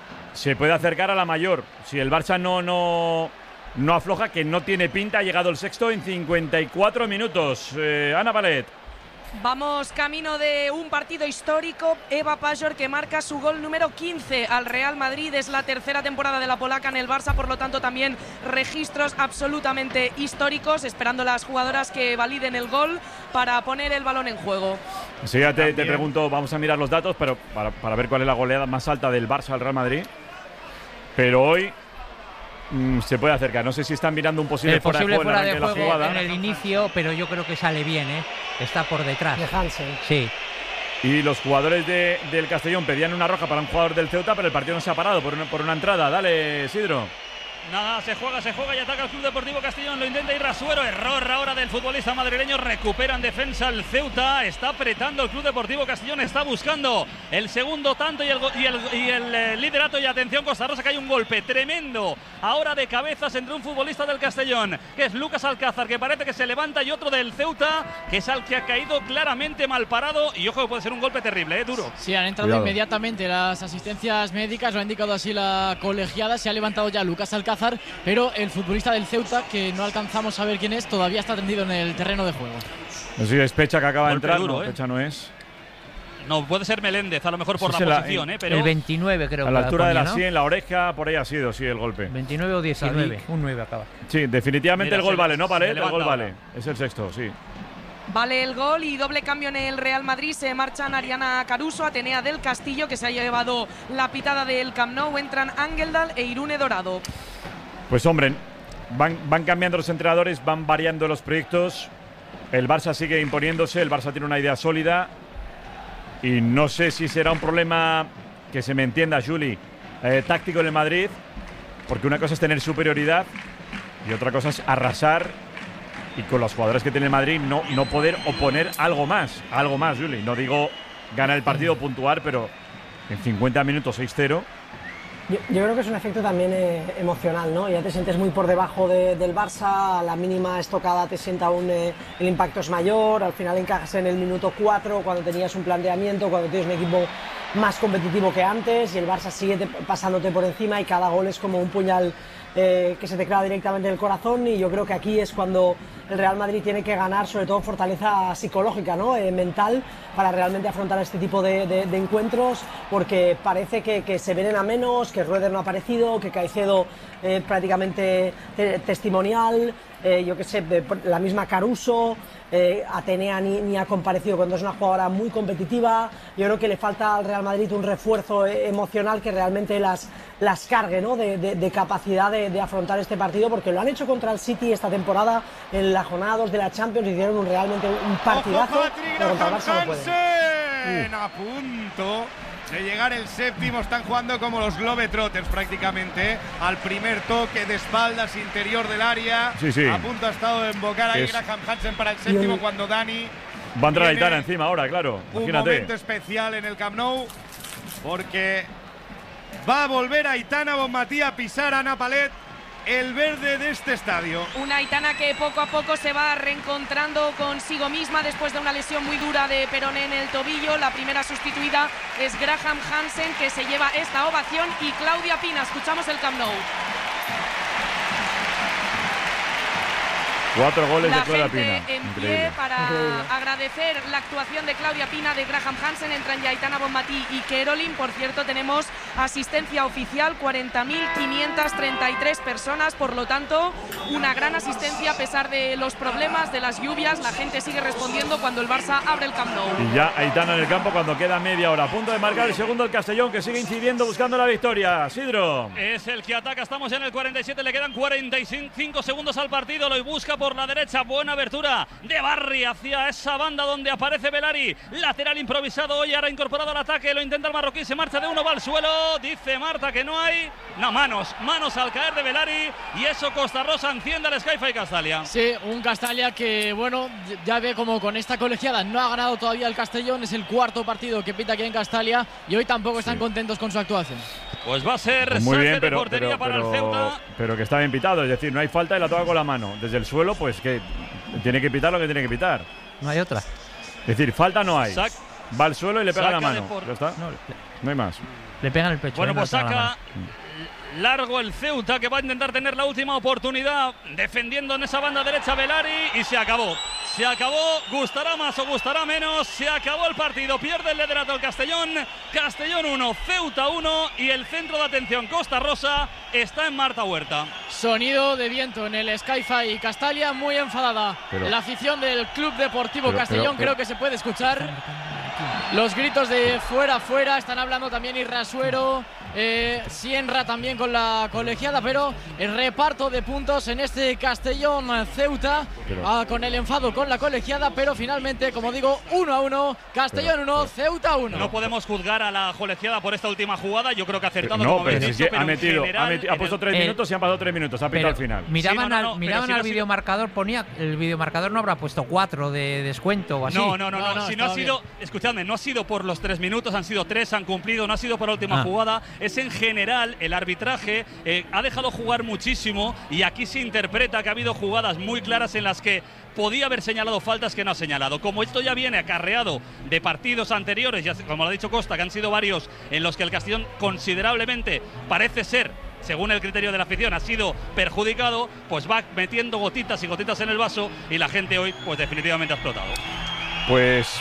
se puede acercar a la mayor. Si el Barça no, no, no afloja, que no tiene pinta, ha llegado el sexto en cincuenta y cuatro minutos. Eh, Ana Palet. Vamos camino de un partido histórico. Eva Pajor, que marca su gol número quince al Real Madrid. Es la tercera temporada de la polaca en el Barça, por lo tanto también registros absolutamente históricos, esperando las jugadoras que validen el gol para poner el balón en juego. Sí, ya te, te pregunto, vamos a mirar los datos, pero para, para ver cuál es la goleada más alta del Barça al Real Madrid. Pero hoy mmm, se puede acercar. No sé si están mirando un posible, el fuera posible de juego, fuera en, de la juego jugada. en el inicio, pero yo creo que sale bien, ¿eh? Está por detrás. De Hansen. Sí. Y los jugadores de, del Castellón pedían una roja para un jugador del Ceuta, pero el partido no se ha parado por una, por una entrada. Dale, Isidro. Nada, se juega, se juega y ataca el Club Deportivo Castellón. Lo intenta ir Rasuero. Error ahora del futbolista madrileño. Recupera en defensa el Ceuta. Está apretando el Club Deportivo Castellón. Está buscando el segundo tanto y el, y el, y el eh, liderato. Y atención, Costa Rosa, que hay un golpe tremendo ahora de cabezas entre un futbolista del Castellón, que es Lucas Alcázar, que parece que se levanta, y otro del Ceuta, que es al que ha caído claramente mal parado. Y ojo, que puede ser un golpe terrible, ¿eh? Duro. Sí, han entrado Cuidado. inmediatamente las asistencias médicas. Lo ha indicado así la colegiada. Se ha levantado ya Lucas Alcázar, pero el futbolista del Ceuta, que no alcanzamos a ver quién es, todavía está tendido en el terreno de juego. No sé si es Pecha que acaba de entrar. Duro, no, ¿eh? Pecha no es. No, puede ser Meléndez, a lo mejor por Sí, la la, posición, en, ¿eh? Pero el veintinueve creo a que la altura ponía, de la ¿no? sien, en la oreja, por ahí ha sido, sí, el golpe. veintinueve o diecinueve, un nueve acaba. Sí, definitivamente Mira, el gol se, vale, ¿no? Vale, el gol ahora. vale. Es el sexto, sí. Vale el gol y doble cambio en el Real Madrid. Se marchan Ariana Caruso, Atenea del Castillo, que se ha llevado la pitada del Camp Nou. Entran Angeldal e Irune Dorado. Pues hombre, van, van cambiando los entrenadores, van variando los proyectos. El Barça sigue imponiéndose, el Barça tiene una idea sólida. Y no sé si será un problema, que se me entienda, Juli, eh, táctico en el Madrid, porque una cosa es tener superioridad y otra cosa es arrasar, y con los jugadores que tiene el Madrid no, no poder oponer algo más, algo más, Juli. No digo ganar el partido, puntuar, pero en cincuenta minutos seis cero. Yo, yo creo que es un efecto también eh, emocional, ¿no? Ya te sientes muy por debajo de, del Barça, a la mínima estocada te sienta aún eh, el impacto es mayor, al final encajas en el minuto cuatro cuando tenías un planteamiento, cuando tienes un equipo más competitivo que antes y el Barça sigue te, pasándote por encima y cada gol es como un puñal eh, que se te clava directamente en el corazón, y yo creo que aquí es cuando el Real Madrid tiene que ganar sobre todo fortaleza psicológica, ¿no? eh, mental, para realmente afrontar este tipo de, de, de encuentros, porque parece que, que se vienen a menos, que Rueder no ha aparecido, que Caicedo eh, prácticamente te, testimonial, eh, yo qué sé, la misma Caruso, eh, Atenea ni, ni ha comparecido cuando es una jugadora muy competitiva. Yo creo que le falta al Real Madrid un refuerzo eh, emocional que realmente las, las cargue, ¿no? de, de, de capacidad de, de afrontar este partido, porque lo han hecho contra el City esta temporada en la jornada dos de la Champions, hicieron un, realmente un partidazo. Ojo, pero contra el Barça no pueden. A punto de llegar el séptimo, están jugando como los Globetrotters prácticamente, al primer toque de espaldas interior del área. Sí, sí. A punto ha estado de embocar ahí es... Graham Hansen para el séptimo cuando Dani va a entrar Aitana encima ahora, claro. Imagínate. Un momento especial en el Camp Nou, porque va a volver Aitana Bonmatí a pisar a Ana Palet el verde de este estadio. Una Aitana que poco a poco se va reencontrando consigo misma después de una lesión muy dura de peroné en el tobillo. La primera sustituida es Graham Hansen, que se lleva esta ovación, y Claudia Pina. Escuchamos el Camp Nou. Cuatro goles la de Claudia gente Pina. en pie Increíble. para Increíble. agradecer la actuación de Claudia Pina, de Graham Hansen. Entran ya Aitana Bonmatí y Kerolin. Por cierto, tenemos asistencia oficial, cuarenta mil quinientas treinta y tres personas, por lo tanto una gran asistencia a pesar de los problemas, de las lluvias. La gente sigue respondiendo cuando el Barça abre el Camp Nou. Y ya Aitana en el campo cuando queda media hora. A punto de marcar el segundo el Castellón, que sigue incidiendo buscando la victoria. Sidro. Es el que ataca, estamos ya en el cuarenta y siete, le quedan cuarenta y cinco segundos al partido. Lo busca por la derecha, buena abertura de Barry hacia esa banda donde aparece Belari. Lateral improvisado hoy, ahora incorporado al ataque. Lo intenta el marroquí, se marcha de uno, va al suelo. Dice Marta que no hay. No, manos, manos al caer de Belari. Y eso Costa Rosa enciende al Sky Fi Castalia. Sí, un Castalia que, bueno, ya ve como con esta colegiada no ha ganado todavía el Castellón. Es el cuarto partido que pita aquí en Castalia y hoy tampoco están sí. contentos con su actuación. Pues va a ser pues muy bien, pero, de portería pero, para pero, el Ceuta. Pero que está bien pitado, es decir, no hay falta y la toca con la mano. Desde el suelo, pues que tiene que pitar lo que tiene que pitar. No hay otra. Es decir, falta no hay. Sac, va al suelo y le pega la mano. ¿Ya está? No, no hay más. Le pega en el pecho. Bueno, pues saca largo el Ceuta, que va a intentar tener la última oportunidad defendiendo en esa banda derecha Belari, y se acabó. Se acabó, gustará más o gustará menos, se acabó el partido, pierde el liderato el Castellón. Castellón uno, Ceuta uno, y el centro de atención Costa Rosa está en Marta Huerta. Sonido de viento en el Sky-Fi Castalia, muy enfadada. Pero, la afición del Club Deportivo pero, Castellón pero, pero, creo que se puede escuchar. Los gritos de fuera, fuera, están hablando también Irrasuero, eh, Sienra también con la colegiada, pero el reparto de puntos en este Castellón-Ceuta, ah, con el enfado con la colegiada, pero finalmente, como digo, uno a uno, Castellón uno, Ceuta uno. No podemos juzgar a la colegiada por esta última jugada, yo creo que ha acertado. Pero no, como pero dicho, es que pero ha metido, general, ha, metido, ha puesto tres el, minutos y han pasado tres minutos, ha pitado al final. Miraban sí, no, no, no, al, miraban si al no videomarcador, ponía, el videomarcador no habrá puesto cuatro de descuento o así. No, no, no, no, no, no si no ha sido, bien. Escuchadme, no ha sido por los tres minutos, han sido tres, han cumplido, no ha sido por la última ah. jugada, es en general el arbitraje, eh, ha dejado jugar muchísimo, y aquí se interpreta que ha habido jugadas muy claras en las que podía haber señalado faltas que no ha señalado. Como esto ya viene acarreado de partidos anteriores, ya, como lo ha dicho Costa, que han sido varios en los que el Castellón considerablemente parece ser, según el criterio de la afición, ha sido perjudicado, pues va metiendo gotitas y gotitas en el vaso, y la gente hoy pues definitivamente ha explotado. Pues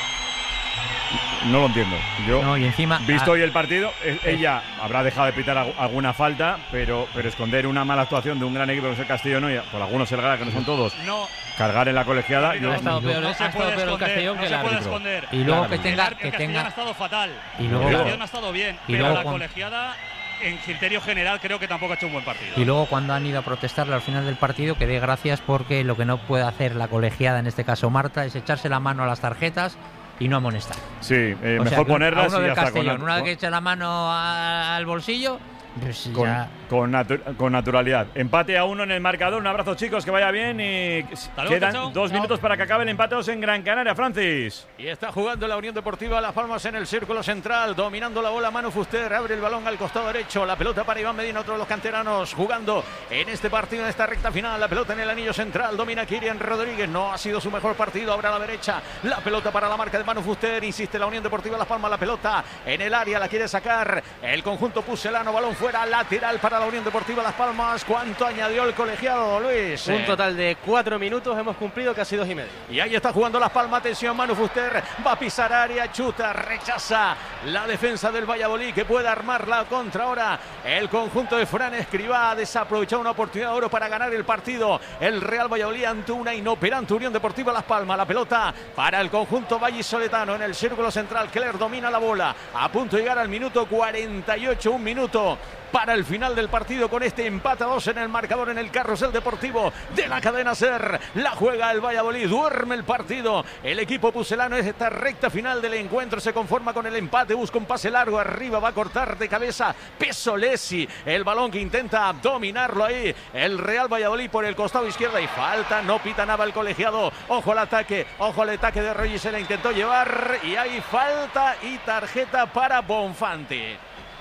no lo entiendo. Yo, no, y encima, visto ah, hoy el partido, eh, ella habrá dejado de pitar alguna falta, pero, pero esconder una mala actuación de un gran equipo como es el Castellón, y por algunos el Gala, que no son todos, no, cargar en la colegiada. No, ha estado peor, no ha estado peor el Castellón no que el árbitro. Y luego que tenga, el, que el tenga, ha estado fatal. Y luego, el Castellón ha estado bien, y pero luego, la colegiada, en criterio general, creo que tampoco ha hecho un buen partido. Y luego, cuando han ido a protestarle al final del partido, que dé gracias, porque lo que no puede hacer la colegiada, en este caso Marta, es echarse la mano a las tarjetas y no amonestar. Sí, eh, o mejor sea, ponerlas a uno y del ya está. Castellón, Con, una vez que echa la mano a, al bolsillo, pues con, ya. con, natu con naturalidad. Empate a uno en el marcador. Un abrazo, chicos, que vaya bien. Y luego, quedan chao. dos chao. minutos para que acabe el empate en Gran Canaria, Francis. Y está jugando la Unión Deportiva Las Palmas en el círculo central, dominando la bola Manu Fuster, abre el balón al costado derecho, la pelota para Iván Medina, otro de los canteranos jugando en este partido, en esta recta final, la pelota en el anillo central, domina Kirian Rodríguez, no ha sido su mejor partido, ahora a la derecha, la pelota para la marca de Manu Fuster, insiste la Unión Deportiva Las Palmas, la pelota en el área, la quiere sacar el conjunto pucelano, balón fuera, lateral para la Unión Deportiva Las Palmas. ¿Cuánto añadió el colegiado, Luis? Un total de cuatro minutos, hemos cumplido casi dos y medio. Y ahí está jugando Las Palmas, atención, Manu Fuster, va a pisar área, chuta, rechaza la defensa del Valladolid, que puede armar la contra ahora. El conjunto de Fran Escribá ha desaprovechado una oportunidad de oro para ganar el partido. El Real Valladolid ante una inoperante Unión Deportiva Las Palmas. La pelota para el conjunto vallisoletano en el círculo central. Keller domina la bola, a punto de llegar al minuto cuarenta y ocho, un minuto para el final del partido con este empate a dos en el marcador en el carrusel deportivo de la cadena SER. La juega el Valladolid, duerme el partido. El equipo pucelano es esta recta final del encuentro, se conforma con el empate, busca un pase largo arriba, va a cortar de cabeza Pesolesi, el balón que intenta dominarlo ahí el Real Valladolid por el costado izquierdo y falta, no pita nada el colegiado. Ojo al ataque, ojo al ataque de Reyes, se la intentó llevar y hay falta y tarjeta para Bonfanti.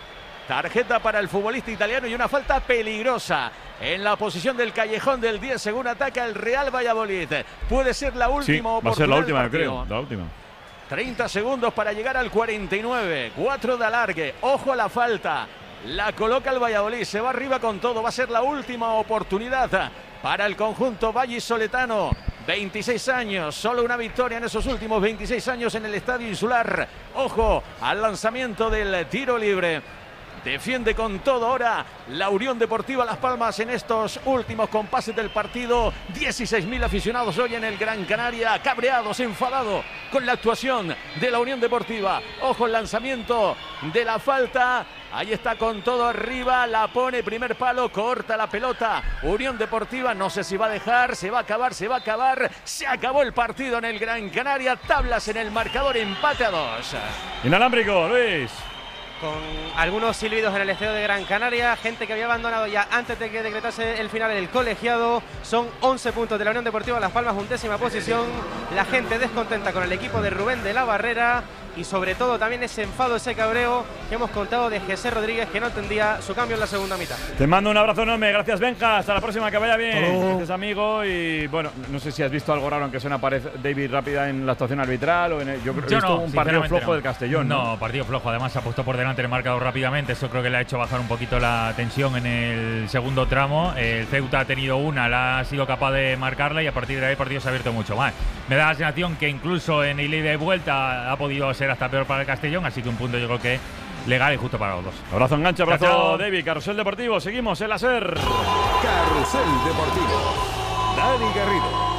Tarjeta para el futbolista italiano y una falta peligrosa en la posición del callejón del diez, según ataca el Real Valladolid. Puede ser la última sí, oportunidad. Va a ser la última, creo. La última. treinta segundos para llegar al cuarenta y nueve. cuatro de alargue. Ojo a la falta. La coloca el Valladolid. Se va arriba con todo. Va a ser la última oportunidad para el conjunto vallisoletano. veintiséis años, solo una victoria en esos últimos veintiséis años en el Estadio Insular. Ojo al lanzamiento del tiro libre. Defiende con todo ahora la Unión Deportiva Las Palmas en estos últimos compases del partido. dieciséis mil aficionados hoy en el Gran Canaria, cabreados, enfadados con la actuación de la Unión Deportiva. Ojo el lanzamiento de la falta. Ahí está con todo arriba, la pone, primer palo, corta la pelota. Unión Deportiva, no sé si va a dejar, se va a acabar, se va a acabar. Se acabó el partido en el Gran Canaria. Tablas en el marcador, empate a dos. Inalámbrico, Luis. Con algunos silbidos en el estadio de Gran Canaria, gente que había abandonado ya antes de que decretase el final del colegiado. Son once puntos de la Unión Deportiva Las Palmas, undécima posición. La gente descontenta con el equipo de Rubén de la Barrera y sobre todo también ese enfado, ese cabreo que hemos contado de José Rodríguez, que no entendía su cambio en la segunda mitad. Te mando un abrazo enorme, gracias Benja, hasta la próxima, que vaya bien. Gracias amigo, y bueno, no sé si has visto algo raro, aunque suena aparece David Rápida en la actuación arbitral o en el, yo creo que he visto no, un partido flojo no. del Castellón. ¿no? no, partido flojo, además se ha puesto por delante el marcador rápidamente, eso creo que le ha hecho bajar un poquito la tensión en el segundo tramo. El Ceuta ha tenido una, la ha sido capaz de marcarla y a partir de ahí el partido se ha abierto mucho más. Me da la sensación que incluso en el ida y vuelta ha podido ser hasta peor para el Castellón, así que un punto yo creo que legal y justo para los dos. Abrazo enganche, abrazo chao, chao. David, Carrusel Deportivo, seguimos en la SER. Carrusel Deportivo, Dani Garrido.